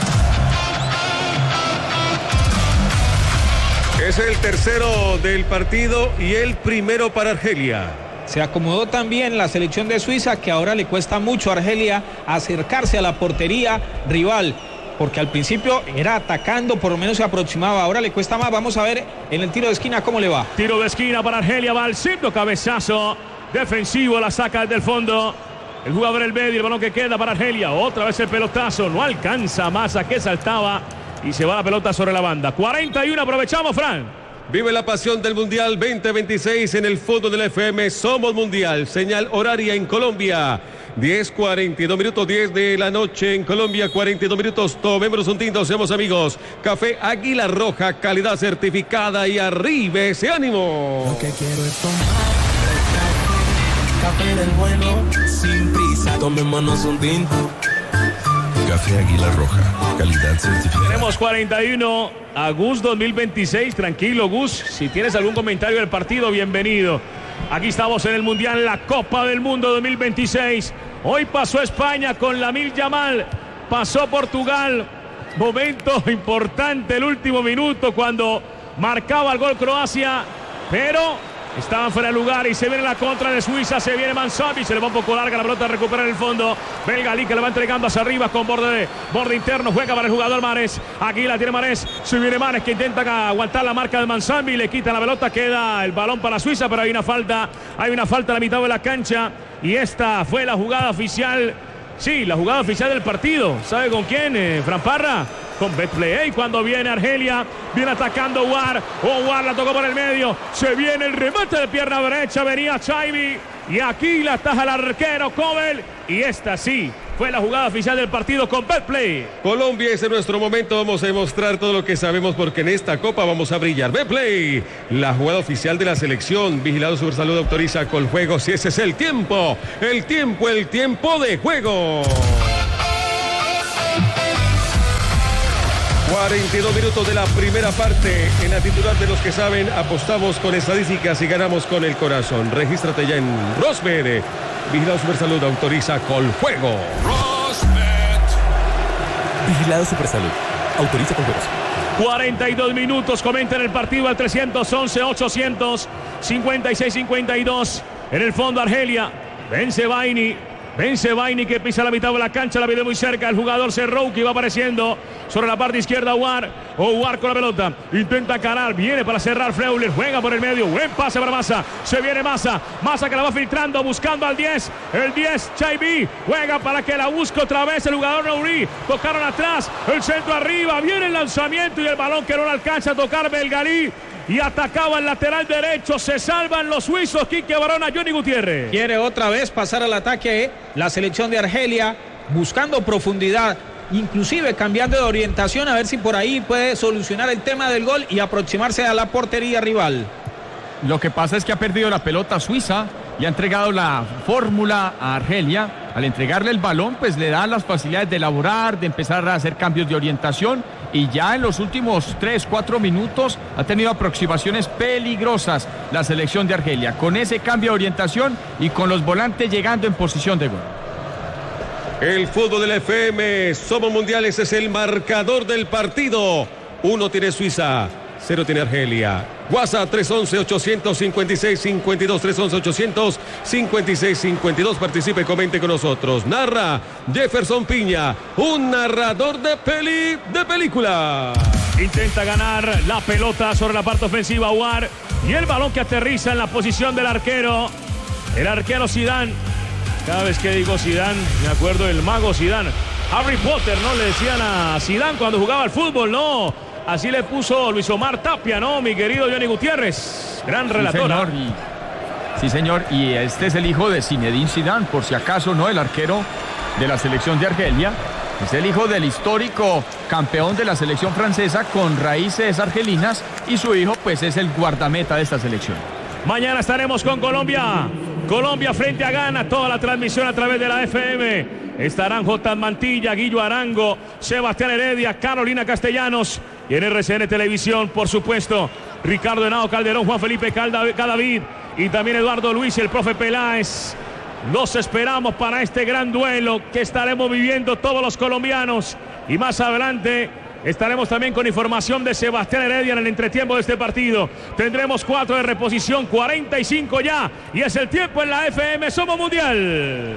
Es el tercero del partido y el primero para Argelia. Se acomodó también la selección de Suiza, que ahora le cuesta mucho a Argelia acercarse a la portería rival, porque al principio era atacando, por lo menos se aproximaba, ahora le cuesta más. Vamos a ver en el tiro de esquina cómo le va. Tiro de esquina para Argelia, va al centro, cabezazo defensivo, la saca desde el fondo el jugador Elvedi, el balón que queda para Argelia. Otra vez el pelotazo, no alcanza Massa, que saltaba y se va la pelota sobre la banda. cuarenta y uno, aprovechamos, Fran. Vive la pasión del Mundial veinte veintiséis en el fútbol de la F M. Somos Mundial. Señal horaria en Colombia. diez cuarenta y dos minutos, diez de la noche en Colombia, cuarenta y dos minutos. Tomémonos un tinto, seamos amigos. Café Águila Roja, calidad certificada y arriba ese ánimo. Lo que quiero es tomar café del bueno, sin prisa, tomémonos un tinto. Café Águila Roja, calidad certificada. Tenemos cuarenta y uno a Gus dos mil veintiséis. Tranquilo, Gus. Si tienes algún comentario del partido, bienvenido. Aquí estamos en el Mundial, la Copa del Mundo dos mil veintiséis. Hoy pasó España con Lamine Yamal. Pasó Portugal. Momento importante, el último minuto, cuando marcaba el gol Croacia. Pero estaban fuera de lugar y se viene la contra de Suiza. Se viene Manzambi, se le va un poco larga la pelota, recupera en el fondo Belgalí, que le va entregando hacia arriba con borde, borde interno, juega para el jugador Mares. Aquí la tiene Mares, se viene Mares, que intenta aguantar la marca de Manzambi, le quita la pelota, queda el balón para Suiza, pero hay una falta, hay una falta a la mitad de la cancha y esta fue la jugada oficial Sí, la jugada oficial del partido. ¿Sabe con quién, eh, Fran Parra? Con Betplay. Cuando viene Argelia, viene atacando War. War la tocó por el medio. Se viene el remate de pierna derecha. Venía Chaibi. Y aquí la taja el arquero Kobel. Y esta sí fue la jugada oficial del partido con Betplay. Colombia, ese es nuestro momento. Vamos a demostrar todo lo que sabemos porque en esta copa vamos a brillar. Betplay, la jugada oficial de la selección. Vigilado Supersalud autoriza Coljuegos. Y ese es el tiempo. El tiempo, el tiempo de juego. cuarenta y dos minutos de la primera parte. En la titular de los que saben, apostamos con estadísticas y ganamos con el corazón. Regístrate ya en Rosbet. Vigilado Supersalud autoriza Coljuego. Rosbet. Vigilado Supersalud. Autoriza Coljuegos. cuarenta y dos minutos. Comenten el partido al trescientos once, ochocientos cincuenta y seis, cincuenta y dos. En el fondo Argelia. Vence Baini. Vence Baini que pisa la mitad de la cancha, la viene muy cerca. El jugador Serrouki va apareciendo sobre la parte izquierda. War, o War con la pelota. Intenta Canal, viene para cerrar Freuler. Juega por el medio, buen pase para Massa. Se viene Massa, Massa que la va filtrando, buscando al diez. El diez, Chaibi, juega para que la busque otra vez el jugador Nouri. Tocaron atrás, el centro arriba. Viene el lanzamiento y el balón que no le alcanza a tocar Belgalí. Y atacaba el lateral derecho. Se salvan los suizos. Quique Barona, Johnny Gutiérrez. Quiere otra vez pasar al ataque la selección de Argelia, buscando profundidad, inclusive cambiando de orientación, a ver si por ahí puede solucionar el tema del gol y aproximarse a la portería rival. Lo que pasa es que ha perdido la pelota Suiza y ha entregado la fórmula a Argelia. Al entregarle el balón, pues le da las facilidades de elaborar, de empezar a hacer cambios de orientación. Y ya en los últimos tres, cuatro minutos ha tenido aproximaciones peligrosas la selección de Argelia, con ese cambio de orientación y con los volantes llegando en posición de gol. El fútbol del F M, Somos Mundiales, es el marcador del partido. Uno tiene Suiza, cero tiene Argelia. WhatsApp tres once, ochocientos cincuenta y seis, cincuenta y dos, tres once, ochocientos cincuenta y seis, cincuenta y dos. Participe, comente con nosotros. Narra Jefferson Piña, un narrador de peli, de película. Intenta ganar la pelota sobre la parte ofensiva War. Y el balón que aterriza en la posición del arquero. El arquero Zidane. Cada vez que digo Zidane, me acuerdo del mago Zidane. Harry Potter, ¿no? Le decían a Zidane cuando jugaba al fútbol, ¿no? Así le puso Luis Omar Tapia, ¿no? Mi querido Johnny Gutiérrez. Gran relatora. Sí, señor. Y, sí, señor. Y este es el hijo de Zinedine Zidane, por si acaso, ¿no? El arquero de la selección de Argelia. Es el hijo del histórico campeón de la selección francesa con raíces argelinas. Y su hijo, pues, es el guardameta de esta selección. Mañana estaremos con Colombia. Colombia frente a Ghana. Toda la transmisión a través de la F M. Estarán J. Mantilla, Guillo Arango, Sebastián Heredia, Carolina Castellanos. Y en R C N Televisión, por supuesto, Ricardo Henao Calderón, Juan Felipe Cadavid y también Eduardo Luis y el profe Peláez. Los esperamos para este gran duelo que estaremos viviendo todos los colombianos. Y más adelante estaremos también con información de Sebastián Heredia en el entretiempo de este partido. Tendremos cuatro de reposición, cuarenta y cinco ya. Y es el tiempo en la F M. Somos Mundial.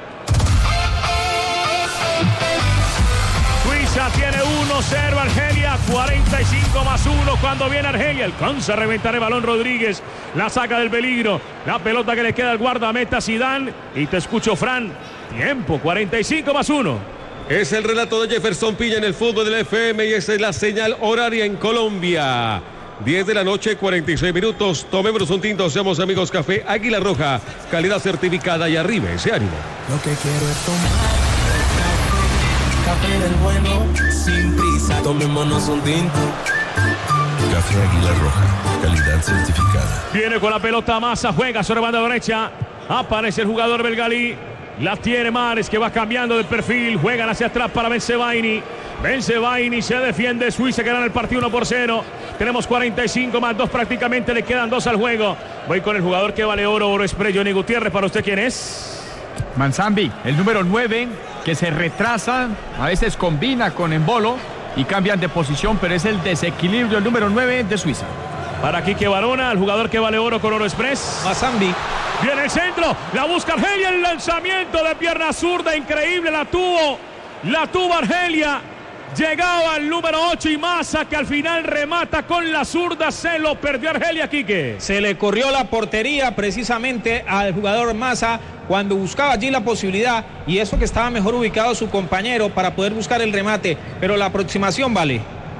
Suiza tiene uno cero Argelia, cuarenta y cinco más uno cuando viene Argelia. Alcanza a reventar el balón Rodríguez, la saca del peligro. La pelota que le queda al guardameta Zidane. Y te escucho, Fran. Tiempo, cuarenta y cinco más uno. Es el relato de Jefferson Piña en el fútbol del F M y esa es la señal horaria en Colombia. diez de la noche, cuarenta y seis minutos. Tomemos un tinto, seamos amigos. Café Águila Roja, calidad certificada y arriba ese ánimo. Lo que quiero es tomar café del bueno, sin prisa, tomémonos un tinto. Café Águila Roja, calidad certificada. Viene con la pelota Massa, juega sobre banda derecha. Aparece el jugador Belgalí. La tiene Mares que va cambiando de perfil. Juegan hacia atrás para Bensebaini. Bensebaini se defiende. Suiza que gana el partido uno por cero. Tenemos cuarenta y cinco más dos prácticamente. Le quedan dos al juego. Voy con el jugador que vale oro, oro express. Johnny Gutiérrez, ¿para usted quién es? Manzambi, el número nueve, que se retrasa, a veces combina con Embolo y cambian de posición, pero es el desequilibrio, el número nueve de Suiza. Para Quique Barona, el jugador que vale oro con oro express. Mazambi. Viene el centro, la busca Argelia, el lanzamiento de pierna zurda, increíble, la tuvo, la tuvo Argelia. Llegaba el número ocho y Massa que al final remata con la zurda, se lo perdió Argelia, Quique. Se le corrió la portería precisamente al jugador Massa cuando buscaba allí la posibilidad, y eso que estaba mejor ubicado su compañero para poder buscar el remate, pero la aproximación vale.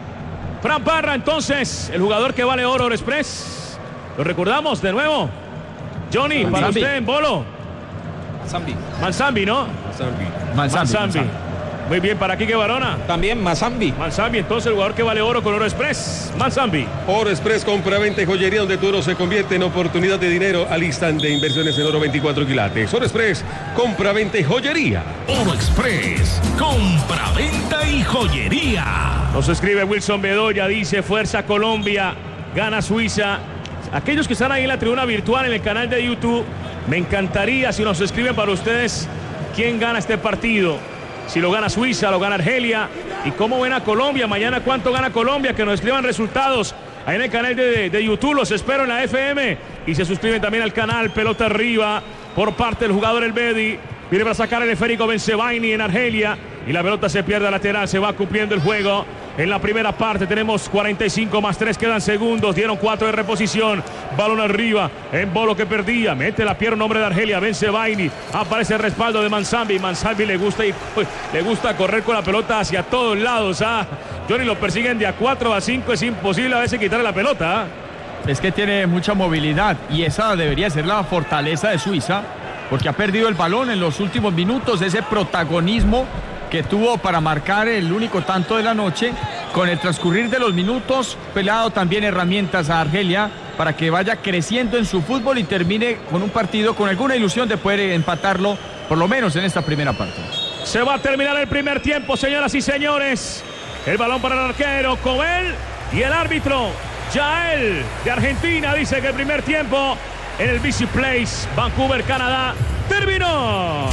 Fran Parra, entonces, el jugador que vale oro Express. Lo recordamos de nuevo. Johnny, Mansambi. para usted en bolo. Mansambi. Mansambi, ¿no? Mansambi. Mansambi, Mansambi. Mansambi. Muy bien, para Quique Barona. También Mansambi. Mansambi, entonces el jugador que vale oro con Oro Express. Mansambi. Oro Express, compra-venta y joyería donde tu oro se convierte en oportunidad de dinero al instante. Inversiones en oro veinticuatro quilates. Oro Express, compra-venta y joyería. Oro Express, compra-venta y joyería. Nos escribe Wilson Bedoya, dice Fuerza Colombia, gana Suiza. Aquellos que están ahí en la tribuna virtual en el canal de YouTube, me encantaría si nos escriben para ustedes quién gana este partido. Si lo gana Suiza, lo gana Argelia. ¿Y cómo ven a Colombia? Mañana, ¿cuánto gana Colombia? Que nos escriban resultados ahí en el canal de, de YouTube. Los espero en la F M. Y se suscriben también al canal Pelota Arriba por parte del jugador El Bedi. Viene para sacar el esférico Bensebaini en Argelia. Y la pelota se pierde a lateral. Se va cumpliendo el juego. En la primera parte tenemos cuarenta y cinco más tres, quedan segundos, dieron cuatro de reposición, balón arriba, en bolo que perdía, mete la pierna un hombre de Argelia, Bensebaini, aparece el respaldo de Mansambi, Mansambi le gusta, y, le gusta correr con la pelota hacia todos lados, ah, Johnny, lo persiguen de a cuatro a cinco, es imposible a veces quitarle la pelota. Ah. Es que tiene mucha movilidad y esa debería ser la fortaleza de Suiza, porque ha perdido el balón en los últimos minutos, ese protagonismo que tuvo para marcar el único tanto de la noche. Con el transcurrir de los minutos, pelado también herramientas a Argelia para que vaya creciendo en su fútbol y termine con un partido con alguna ilusión de poder empatarlo, por lo menos en esta primera parte. Se va a terminar el primer tiempo, señoras y señores. El balón para el arquero, Cobel, y el árbitro, Yael, de Argentina, dice que el primer tiempo en el B C Place, Vancouver, Canadá, terminó.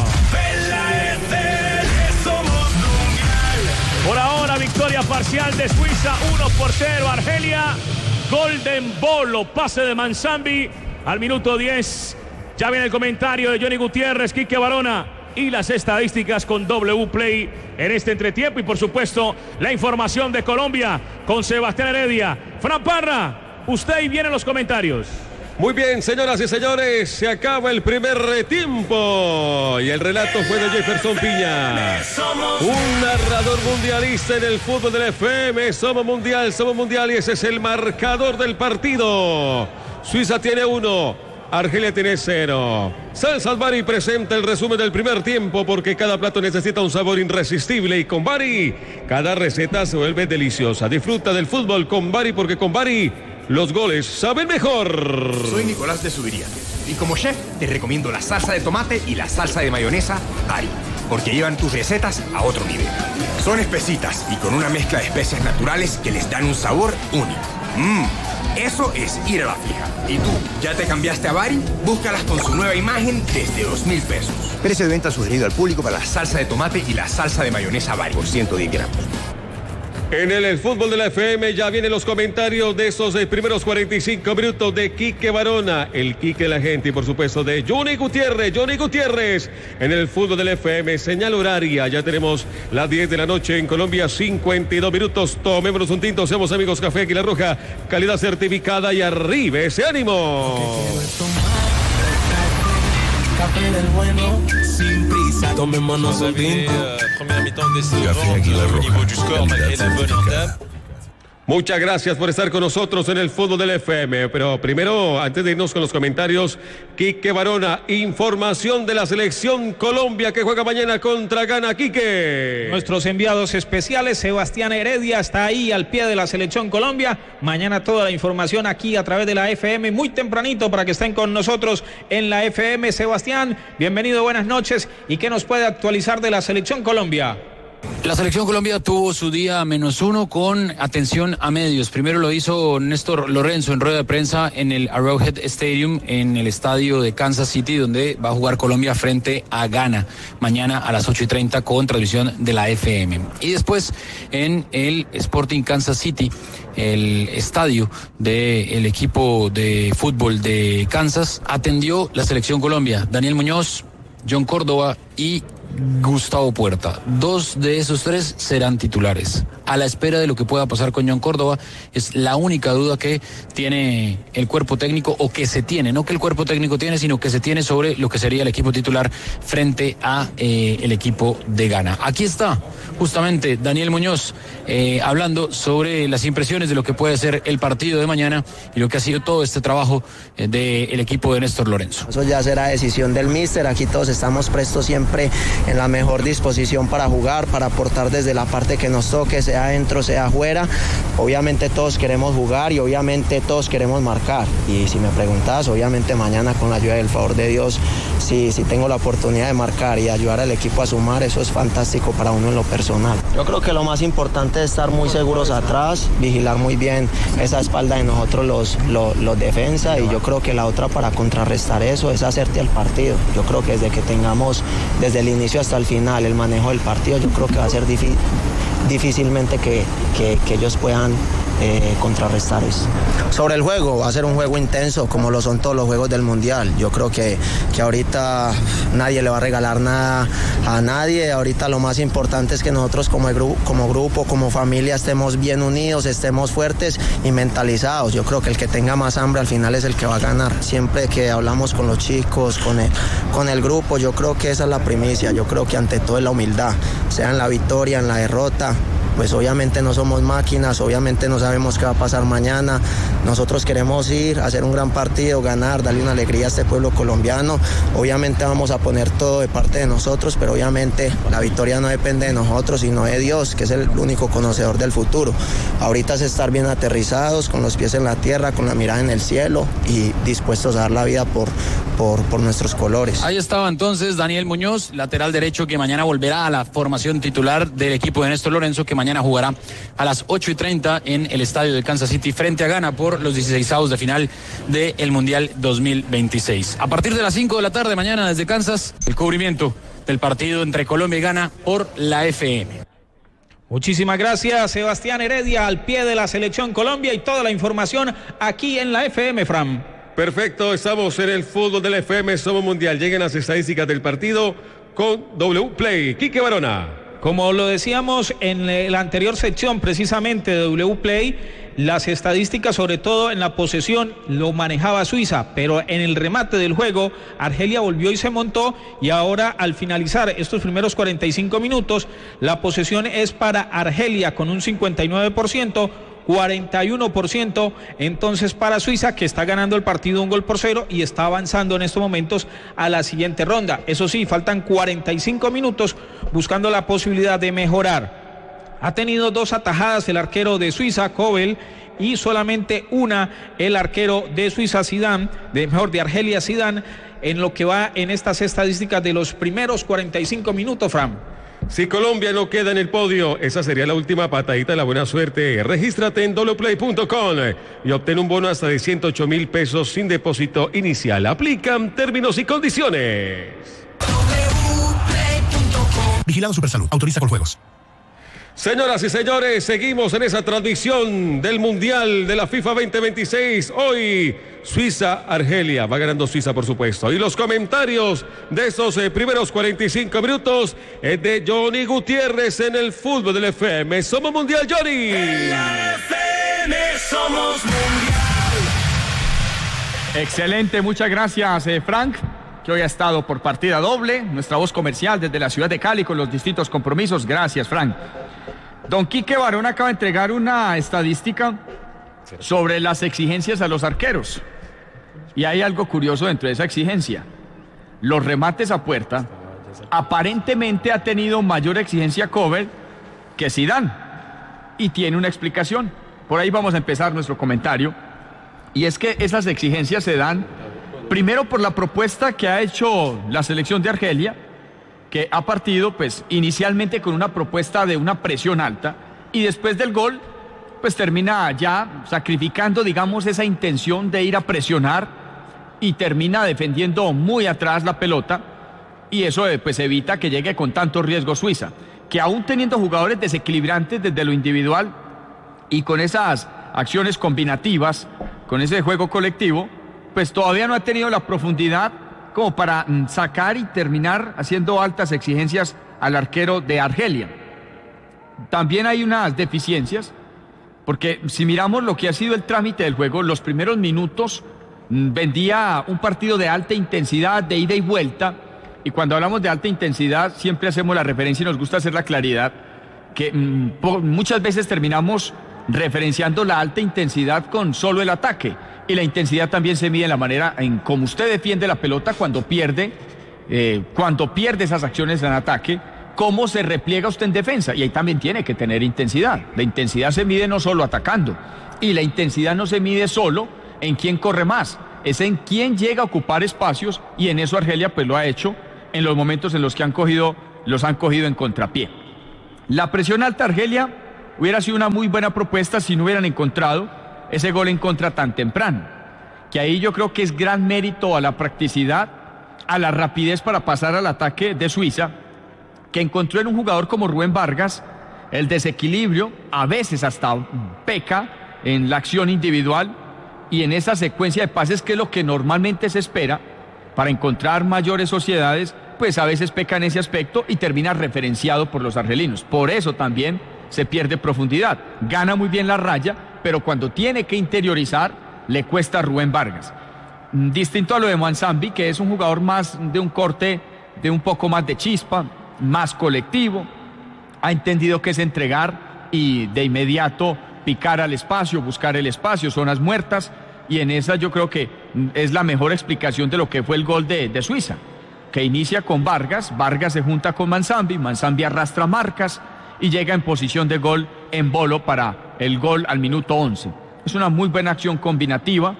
Por ahora, victoria parcial de Suiza, uno por cero. Argelia, Golden Bolo, pase de Mansambi al minuto diez. Ya viene el comentario de Johnny Gutiérrez, Quique Barona y las estadísticas con W Play en este entretiempo. Y por supuesto, la información de Colombia con Sebastián Heredia. Fran Parra, usted y vienen los comentarios. Muy bien, señoras y señores, se acaba el primer tiempo y el relato fue de Jefferson Piña, un narrador mundialista en el fútbol del F M. Somos mundial, somos mundial y ese es el marcador del partido. Suiza tiene uno, Argelia tiene cero. Salsas Bari presenta el resumen del primer tiempo porque cada plato necesita un sabor irresistible y con Bari cada receta se vuelve deliciosa. Disfruta del fútbol con Bari porque con Bari los goles saben mejor. Soy Nicolás de Subiría y como chef te recomiendo la salsa de tomate y la salsa de mayonesa Bari, porque llevan tus recetas a otro nivel. Son espesitas y con una mezcla de especias naturales que les dan un sabor único. Mmm, eso es ir a la fija. ¿Y tú, ya te cambiaste a Bari? Búscalas con su nueva imagen desde dos mil pesos. Precio de venta sugerido al público para la salsa de tomate y la salsa de mayonesa Bari por ciento diez gramos. En el, el fútbol de la F M ya vienen los comentarios de esos eh, primeros cuarenta y cinco minutos de Quique Barona, el Quique la gente y por supuesto de Johnny Gutiérrez, Johnny Gutiérrez en el fútbol de la F M, señal horaria, ya tenemos las diez de la noche en Colombia, cincuenta y dos minutos, tomémonos un tinto, seamos amigos, Café Águila Roja, calidad certificada y arriba ese ánimo. Café del bueno, sin prisa, tomémonos un tinto. Première mi-temps décevante au niveau du score malgré la bonne entame. Muchas gracias por estar con nosotros en el fútbol del F M. Pero primero, antes de irnos con los comentarios, Quique Barona, información de la selección Colombia que juega mañana contra Ghana. Quique. Nuestros enviados especiales, Sebastián Heredia está ahí al pie de la selección Colombia. Mañana toda la información aquí a través de la F M, muy tempranito para que estén con nosotros en la F M. Sebastián, bienvenido, buenas noches. ¿Y qué nos puede actualizar de la selección Colombia? La selección Colombia tuvo su día menos uno con atención a medios. Primero lo hizo Néstor Lorenzo en rueda de prensa en el Arrowhead Stadium, en el estadio de Kansas City, donde va a jugar Colombia frente a Ghana mañana a las ocho y treinta con transmisión de la F M. Y después en el Sporting Kansas City, el estadio del equipo de fútbol de Kansas, atendió la selección Colombia. Daniel Muñoz, John Córdoba y Gustavo Puerta. Dos de esos tres serán titulares. A la espera de lo que pueda pasar con John Córdoba, es la única duda que tiene el cuerpo técnico, o que se tiene, no que el cuerpo técnico tiene, sino que se tiene sobre lo que sería el equipo titular frente a eh, el equipo de Ghana. Aquí está justamente Daniel Muñoz eh, hablando sobre las impresiones de lo que puede ser el partido de mañana y lo que ha sido todo este trabajo eh, del equipo de Néstor Lorenzo. Eso ya será decisión del míster. Aquí todos estamos prestos siempre en la mejor disposición para jugar, para aportar desde la parte que nos toque, sea adentro, sea afuera. Obviamente todos queremos jugar y obviamente todos queremos marcar. Y si me preguntas, obviamente mañana con la ayuda del favor de Dios, si, si tengo la oportunidad de marcar y ayudar al equipo a sumar, eso es fantástico para uno en lo personal. Yo creo que lo más importante es estar muy seguros atrás, vigilar muy bien esa espalda de nosotros los, los, los defensa, y yo creo que la otra para contrarrestar eso es hacerte el partido. Yo creo que desde que tengamos desde el inicio hasta el final el manejo del partido, yo creo que va a ser difícil, difícilmente que, que, que ellos puedan eh, contrarrestar eso. Sobre el juego, va a ser un juego intenso como lo son todos los juegos del Mundial. Yo creo que, que ahorita nadie le va a regalar nada a nadie. Ahorita lo más importante es que nosotros como, gru como grupo, como familia, estemos bien unidos, estemos fuertes y mentalizados. Yo creo que el que tenga más hambre al final es el que va a ganar. Siempre que hablamos con los chicos, con el, con el grupo, yo creo que esa es la primicia. Yo creo que ante todo es la humildad, sea en la victoria, en la derrota. Pues obviamente no somos máquinas, obviamente no sabemos qué va a pasar mañana. Nosotros queremos ir a hacer un gran partido, ganar, darle una alegría a este pueblo colombiano. Obviamente vamos a poner todo de parte de nosotros, pero obviamente la victoria no depende de nosotros, sino de Dios, que es el único conocedor del futuro. Ahorita es estar bien aterrizados, con los pies en la tierra, con la mirada en el cielo y dispuestos a dar la vida por, por, por nuestros colores. Ahí estaba entonces Daniel Muñoz, lateral derecho, que mañana volverá a la formación titular del equipo de Néstor Lorenzo, que mañana jugará a las ocho y treinta en el estadio de Kansas City frente a Ghana por los dieciseisavos de final del Mundial dos mil veintiséis. A partir de las cinco de la tarde mañana desde Kansas, el cubrimiento del partido entre Colombia y Ghana por la F M. Muchísimas gracias, Sebastián Heredia, al pie de la selección Colombia, y toda la información aquí en la F M, Fran. Perfecto, estamos en el fútbol de la F M, Somos Mundial. Lleguen las estadísticas del partido con W Play. Quique Barona. Como lo decíamos en la anterior sección precisamente de W Play, las estadísticas, sobre todo en la posesión, lo manejaba Suiza, pero en el remate del juego Argelia volvió y se montó, y ahora al finalizar estos primeros cuarenta y cinco minutos la posesión es para Argelia con un cincuenta y nueve por ciento, cuarenta y uno por ciento entonces para Suiza, que está ganando el partido un gol por cero y está avanzando en estos momentos a la siguiente ronda. Eso sí, faltan cuarenta y cinco minutos buscando la posibilidad de mejorar. Ha tenido dos atajadas el arquero de Suiza, Kobel, y solamente una el arquero de Suiza, Zidane, de mejor de Argelia, Zidane, en lo que va en estas estadísticas de los primeros cuarenta y cinco minutos, Fran. Si Colombia no queda en el podio, esa sería la última patadita de la buena suerte. Regístrate en doble play punto com y obtén un bono hasta de ciento ocho mil pesos sin depósito inicial. Aplican términos y condiciones. Vigilado Supersalud. Autoriza con juegos. Señoras y señores, seguimos en esa transmisión del Mundial de la FIFA veinte veintiséis. Hoy, Suiza-Argelia. Va ganando Suiza, por supuesto. Y los comentarios de esos eh, primeros cuarenta y cinco minutos es de Johnny Gutiérrez en el fútbol del F M. Somos Mundial, Johnny. En la F M somos Mundial. Excelente, muchas gracias, eh, Frank, que hoy ha estado por partida doble. Nuestra voz comercial desde la ciudad de Cali con los distintos compromisos. Gracias, Frank. Don Quique Barón acaba de entregar una estadística sobre las exigencias a los arqueros. Y hay algo curioso dentro de esa exigencia. Los remates a puerta, aparentemente ha tenido mayor exigencia Kobel que Zidane. Y tiene una explicación. Por ahí vamos a empezar nuestro comentario. Y es que esas exigencias se dan primero por la propuesta que ha hecho la selección de Argelia, que ha partido pues inicialmente con una propuesta de una presión alta y después del gol pues termina ya sacrificando, digamos, esa intención de ir a presionar y termina defendiendo muy atrás la pelota, y eso pues evita que llegue con tanto riesgo Suiza, que aún teniendo jugadores desequilibrantes desde lo individual y con esas acciones combinativas, con ese juego colectivo, pues todavía no ha tenido la profundidad como para mm, sacar y terminar haciendo altas exigencias al arquero de Argelia. También hay unas deficiencias, porque si miramos lo que ha sido el trámite del juego, los primeros minutos mm, vendía un partido de alta intensidad, de ida y vuelta, y cuando hablamos de alta intensidad siempre hacemos la referencia y nos gusta hacer la claridad, que mm, por, muchas veces terminamos referenciando la alta intensidad con solo el ataque, y la intensidad también se mide en la manera en cómo usted defiende la pelota cuando pierde, eh, cuando pierde esas acciones en ataque, cómo se repliega usted en defensa, y ahí también tiene que tener intensidad. La intensidad se mide no solo atacando, y la intensidad no se mide solo en quién corre más, es en quién llega a ocupar espacios, y en eso Argelia pues lo ha hecho en los momentos en los que han cogido, los han cogido en contrapié. La presión alta Argelia hubiera sido una muy buena propuesta si no hubieran encontrado ese gol en contra tan temprano, que ahí yo creo que es gran mérito a la practicidad, a la rapidez para pasar al ataque de Suiza, que encontró en un jugador como Rubén Vargas el desequilibrio, a veces hasta peca en la acción individual y en esa secuencia de pases que es lo que normalmente se espera para encontrar mayores sociedades, pues a veces peca en ese aspecto y termina referenciado por los argelinos. Por eso también se pierde profundidad. Gana muy bien la raya, pero cuando tiene que interiorizar, le cuesta a Rubén Vargas. Distinto a lo de Mwansambi, que es un jugador más de un corte, de un poco más de chispa, más colectivo, ha entendido que es entregar y de inmediato picar al espacio, buscar el espacio, zonas muertas, y en esa yo creo que es la mejor explicación de lo que fue el gol de, de Suiza, que inicia con Vargas, Vargas se junta con Mwansambi, Mwansambi arrastra marcas y llega en posición de gol en bolo para el gol al minuto once. Es una muy buena acción combinativa,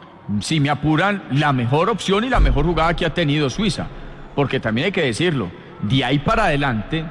si me apuran, la mejor opción y la mejor jugada que ha tenido Suiza, porque también hay que decirlo, de ahí para adelante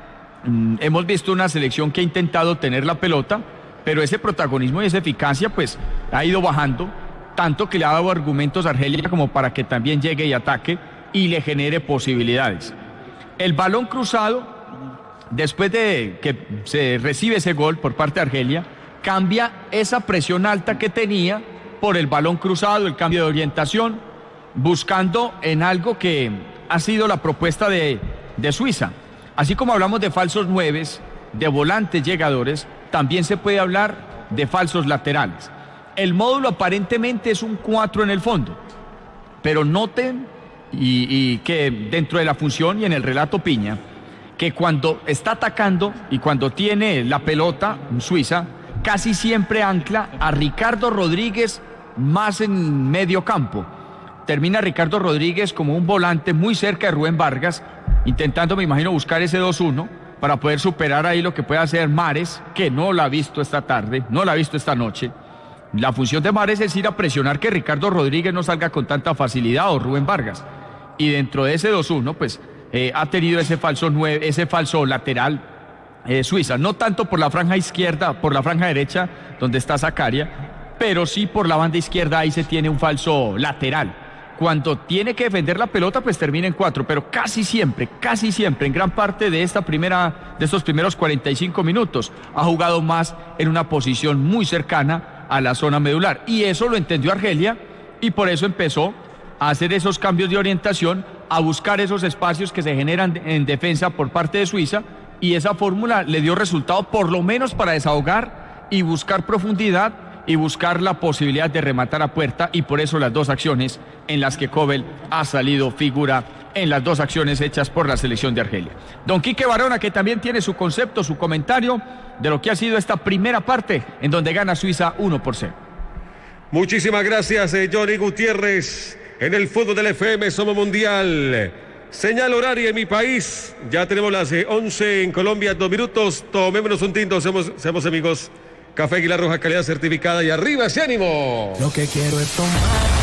mmm, hemos visto una selección que ha intentado tener la pelota, pero ese protagonismo y esa eficacia pues ha ido bajando, tanto que le ha dado argumentos a Argelia como para que también llegue y ataque y le genere posibilidades. El balón cruzado, después de que se recibe ese gol por parte de Argelia, cambia esa presión alta que tenía por el balón cruzado, el cambio de orientación, buscando en algo que ha sido la propuesta de, de Suiza. Así como hablamos de falsos nueves, de volantes llegadores, también se puede hablar de falsos laterales. El módulo aparentemente es un cuatro en el fondo, pero noten y, y que dentro de la función y en el relato Piña, que cuando está atacando y cuando tiene la pelota Suiza, casi siempre ancla a Ricardo Rodríguez más en medio campo. Termina Ricardo Rodríguez como un volante muy cerca de Rubén Vargas, intentando, me imagino, buscar ese dos uno para poder superar ahí lo que puede hacer Mares, que no la ha visto esta tarde, no la ha visto esta noche. La función de Mares es ir a presionar que Ricardo Rodríguez no salga con tanta facilidad o Rubén Vargas. Y dentro de ese dos uno, pues eh, ha tenido ese falso nueve, ese falso lateral eh, Suiza, no tanto por la franja izquierda, por la franja derecha, donde está Zakaria, pero sí por la banda izquierda, ahí se tiene un falso lateral. Cuando tiene que defender la pelota, pues termina en cuatro, pero casi siempre, casi siempre, en gran parte de esta primera, de estos primeros cuarenta y cinco minutos, ha jugado más en una posición muy cercana a la zona medular. Y eso lo entendió Argelia, y por eso empezó a hacer esos cambios de orientación, a buscar esos espacios que se generan en defensa por parte de Suiza, y esa fórmula le dio resultado, por lo menos para desahogar y buscar profundidad, y buscar la posibilidad de rematar a puerta, y por eso las dos acciones en las que Kobel ha salido figura en las dos acciones hechas por la selección de Argelia. Don Quique Barona, que también tiene su concepto, su comentario de lo que ha sido esta primera parte en donde gana Suiza uno por cero. Muchísimas gracias, eh, Johnny Gutiérrez. En el fútbol del F M Somos Mundial. Señal horaria en mi país. Ya tenemos las eh, once en Colombia, dos minutos. Tomémonos un tinto, seamos, seamos amigos. Café Águila Roja, calidad certificada, y arriba ese ánimo. Lo que quiero es tomar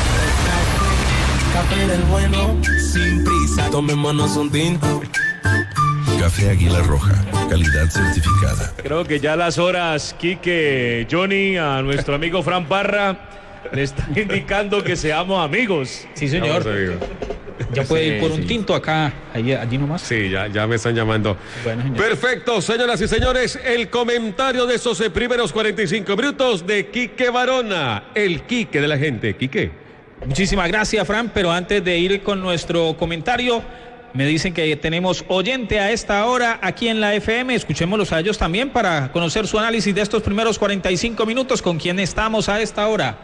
café, café del bueno, sin prisa, tomémonos un tinto. Café Águila Roja, calidad certificada. Creo que ya las horas, Quique, Johnny, a nuestro amigo Fran Parra, le están indicando que seamos amigos. Sí, señor. Ya puede sí, ir por un sí. tinto acá, allí, allí nomás. Sí, ya, ya me están llamando. Bueno, señor. Perfecto, señoras y señores, el comentario de esos primeros cuarenta y cinco minutos de Quique Barona, el Quique de la gente. Quique, Muchísimas gracias, Fran, pero antes de ir con nuestro comentario, me dicen que tenemos oyente a esta hora aquí en la F M. Escuchémoslos a ellos también para conocer su análisis de estos primeros cuarenta y cinco minutos. ¿Con quién estamos a esta hora?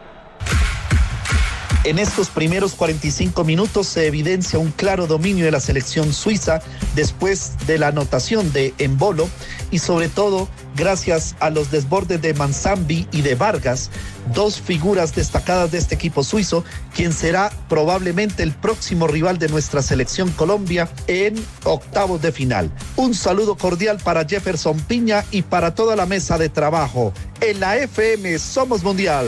En estos primeros cuarenta y cinco minutos se evidencia un claro dominio de la selección suiza después de la anotación de Embolo y sobre todo gracias a los desbordes de Manzambi y de Vargas, dos figuras destacadas de este equipo suizo, quien será probablemente el próximo rival de nuestra selección Colombia en octavos de final. Un saludo cordial para Jefferson Piña y para toda la mesa de trabajo. En la F M Somos Mundial.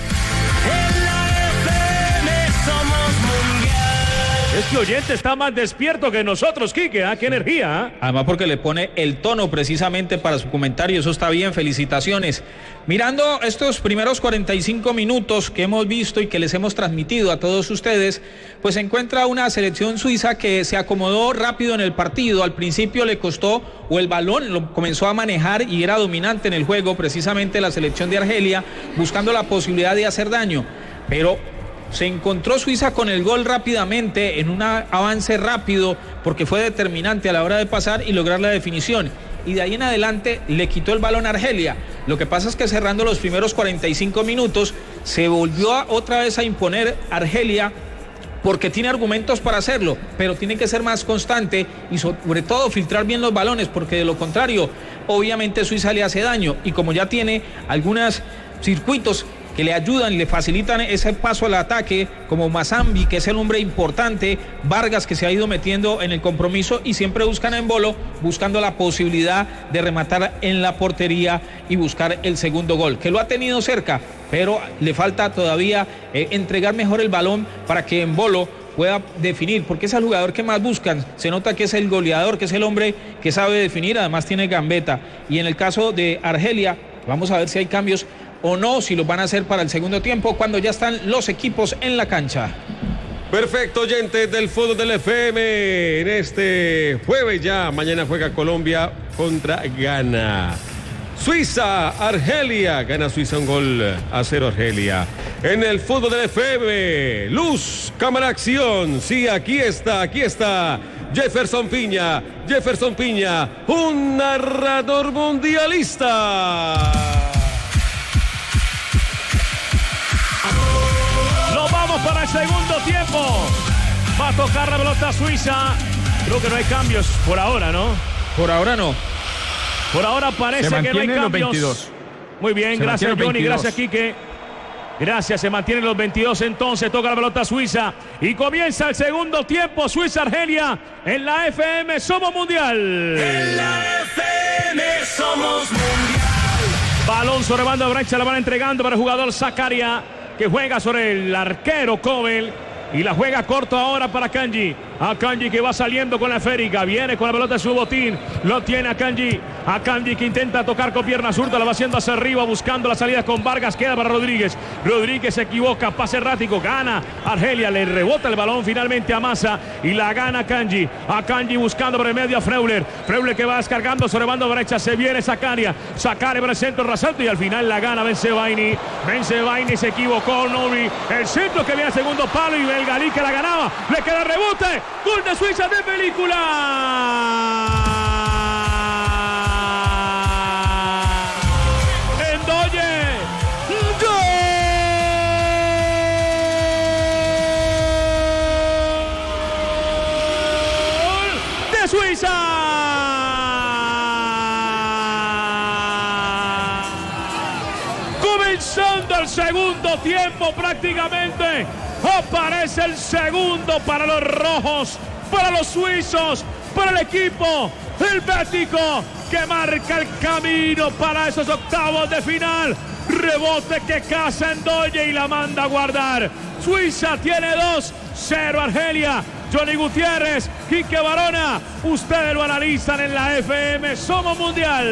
Este oyente está más despierto que nosotros, Quique, ¿ah? ¡Qué energía! Además porque le pone el tono precisamente para su comentario, eso está bien, felicitaciones. Mirando estos primeros cuarenta y cinco minutos que hemos visto y que les hemos transmitido a todos ustedes, pues se encuentra una selección suiza que se acomodó rápido en el partido. Al principio le costó, o el balón lo comenzó a manejar y era dominante en el juego, precisamente la selección de Argelia, buscando la posibilidad de hacer daño, pero se encontró Suiza con el gol rápidamente, en un avance rápido, porque fue determinante a la hora de pasar y lograr la definición. Y de ahí en adelante le quitó el balón a Argelia. Lo que pasa es que cerrando los primeros cuarenta y cinco minutos, se volvió a, otra vez a imponer Argelia, porque tiene argumentos para hacerlo, pero tiene que ser más constante y sobre todo filtrar bien los balones, porque de lo contrario, obviamente Suiza le hace daño. Y como ya tiene algunos circuitos que le ayudan y le facilitan ese paso al ataque, como Manzambi, que es el hombre importante, Vargas, que se ha ido metiendo en el compromiso, y siempre buscan a Embolo, buscando la posibilidad de rematar en la portería y buscar el segundo gol, que lo ha tenido cerca, pero le falta todavía eh, entregar mejor el balón para que Embolo pueda definir, porque es el jugador que más buscan. Se nota que es el goleador, que es el hombre que sabe definir, además tiene gambeta. Y en el caso de Argelia, vamos a ver si hay cambios o no, si lo van a hacer para el segundo tiempo, cuando ya están los equipos en la cancha. Perfecto, oyentes del fútbol del F M. En este jueves ya, mañana juega Colombia contra Ghana. Suiza, Argelia, gana Suiza un gol a cero Argelia. En el fútbol del F M, luz, cámara, acción. Sí, aquí está, aquí está Jefferson Piña, Jefferson Piña, un narrador mundialista. Para el segundo tiempo va a tocar la pelota Suiza. Creo que no hay cambios por ahora, ¿no? Por ahora no. Por ahora parece que no hay cambios. veintidós. Muy bien, se gracias Johnny, veintidós. Gracias Quique. Gracias, se mantienen los veintidós entonces, toca la pelota Suiza y comienza el segundo tiempo. Suiza-Argelia en la F M Somos Mundial. En la F M Somos Mundial. Balón sobre banda derecha, la van entregando para el jugador Zakaria, que juega sobre el arquero Kobel y la juega corto ahora para Kanji. A Kanji que va saliendo con la esférica, viene con la pelota de su botín, lo tiene a Kanji, a Kanji que intenta tocar con pierna zurda, la va haciendo hacia arriba buscando la salida con Vargas, queda para Rodríguez, Rodríguez se equivoca, pase errático, gana Argelia, le rebota el balón finalmente a Massa y la gana Kanji, a Kanji buscando por el medio a Freuler, Freuler que va descargando sobre banda derecha, se viene Zakaria, Zakaria para el centro rasalto y al final la gana Bensebaini, Bensebaini se equivocó, Nouri, el centro que viene al segundo palo y el Galí que la ganaba, le queda rebote. Gol de Suiza de película. Endoye. Gol de Suiza. Comenzando el segundo tiempo prácticamente. Aparece el segundo para los rojos, para los suizos, para el equipo helvético que marca el camino para esos octavos de final. Rebote que caza Endoye y la manda a guardar. Suiza tiene dos, cero Argelia. Johnny Gutiérrez, Quique Barona, ustedes lo analizan en la F M Somos Mundial.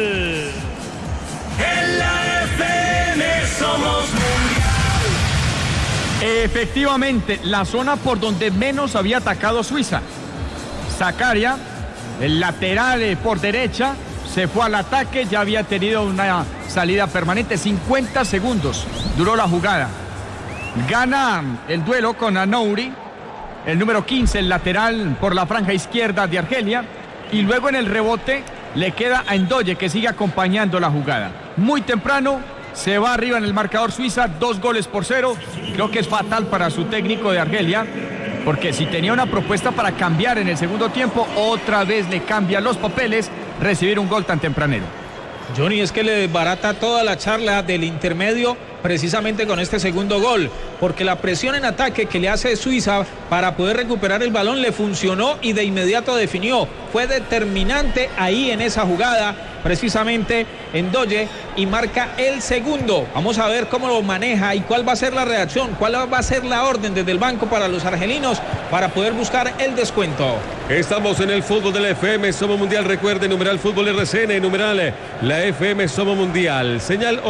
En la F M Somos Mundial. Efectivamente, la zona por donde menos había atacado Suiza. Zakaria, el lateral por derecha, se fue al ataque, ya había tenido una salida permanente. cincuenta segundos duró la jugada. Gana el duelo con Anouri, el número quince, el lateral por la franja izquierda de Argelia. Y luego en el rebote le queda a Ndoye, que sigue acompañando la jugada. Muy temprano se va arriba en el marcador Suiza, dos goles por cero. Creo que es fatal para su técnico de Argelia, porque si tenía una propuesta para cambiar en el segundo tiempo, otra vez le cambia los papeles recibir un gol tan tempranero. Johnny, es que le desbarata toda la charla del intermedio precisamente con este segundo gol, porque la presión en ataque que le hace Suiza para poder recuperar el balón le funcionó y de inmediato definió. Fue determinante ahí en esa jugada, precisamente Ndoye, y marca el segundo. Vamos a ver cómo lo maneja y cuál va a ser la reacción, cuál va a ser la orden desde el banco para los argelinos para poder buscar el descuento. Estamos en el fútbol de la F M Somos Mundial. Recuerde, numeral Fútbol R C N, numeral la F M Somos Mundial. Señal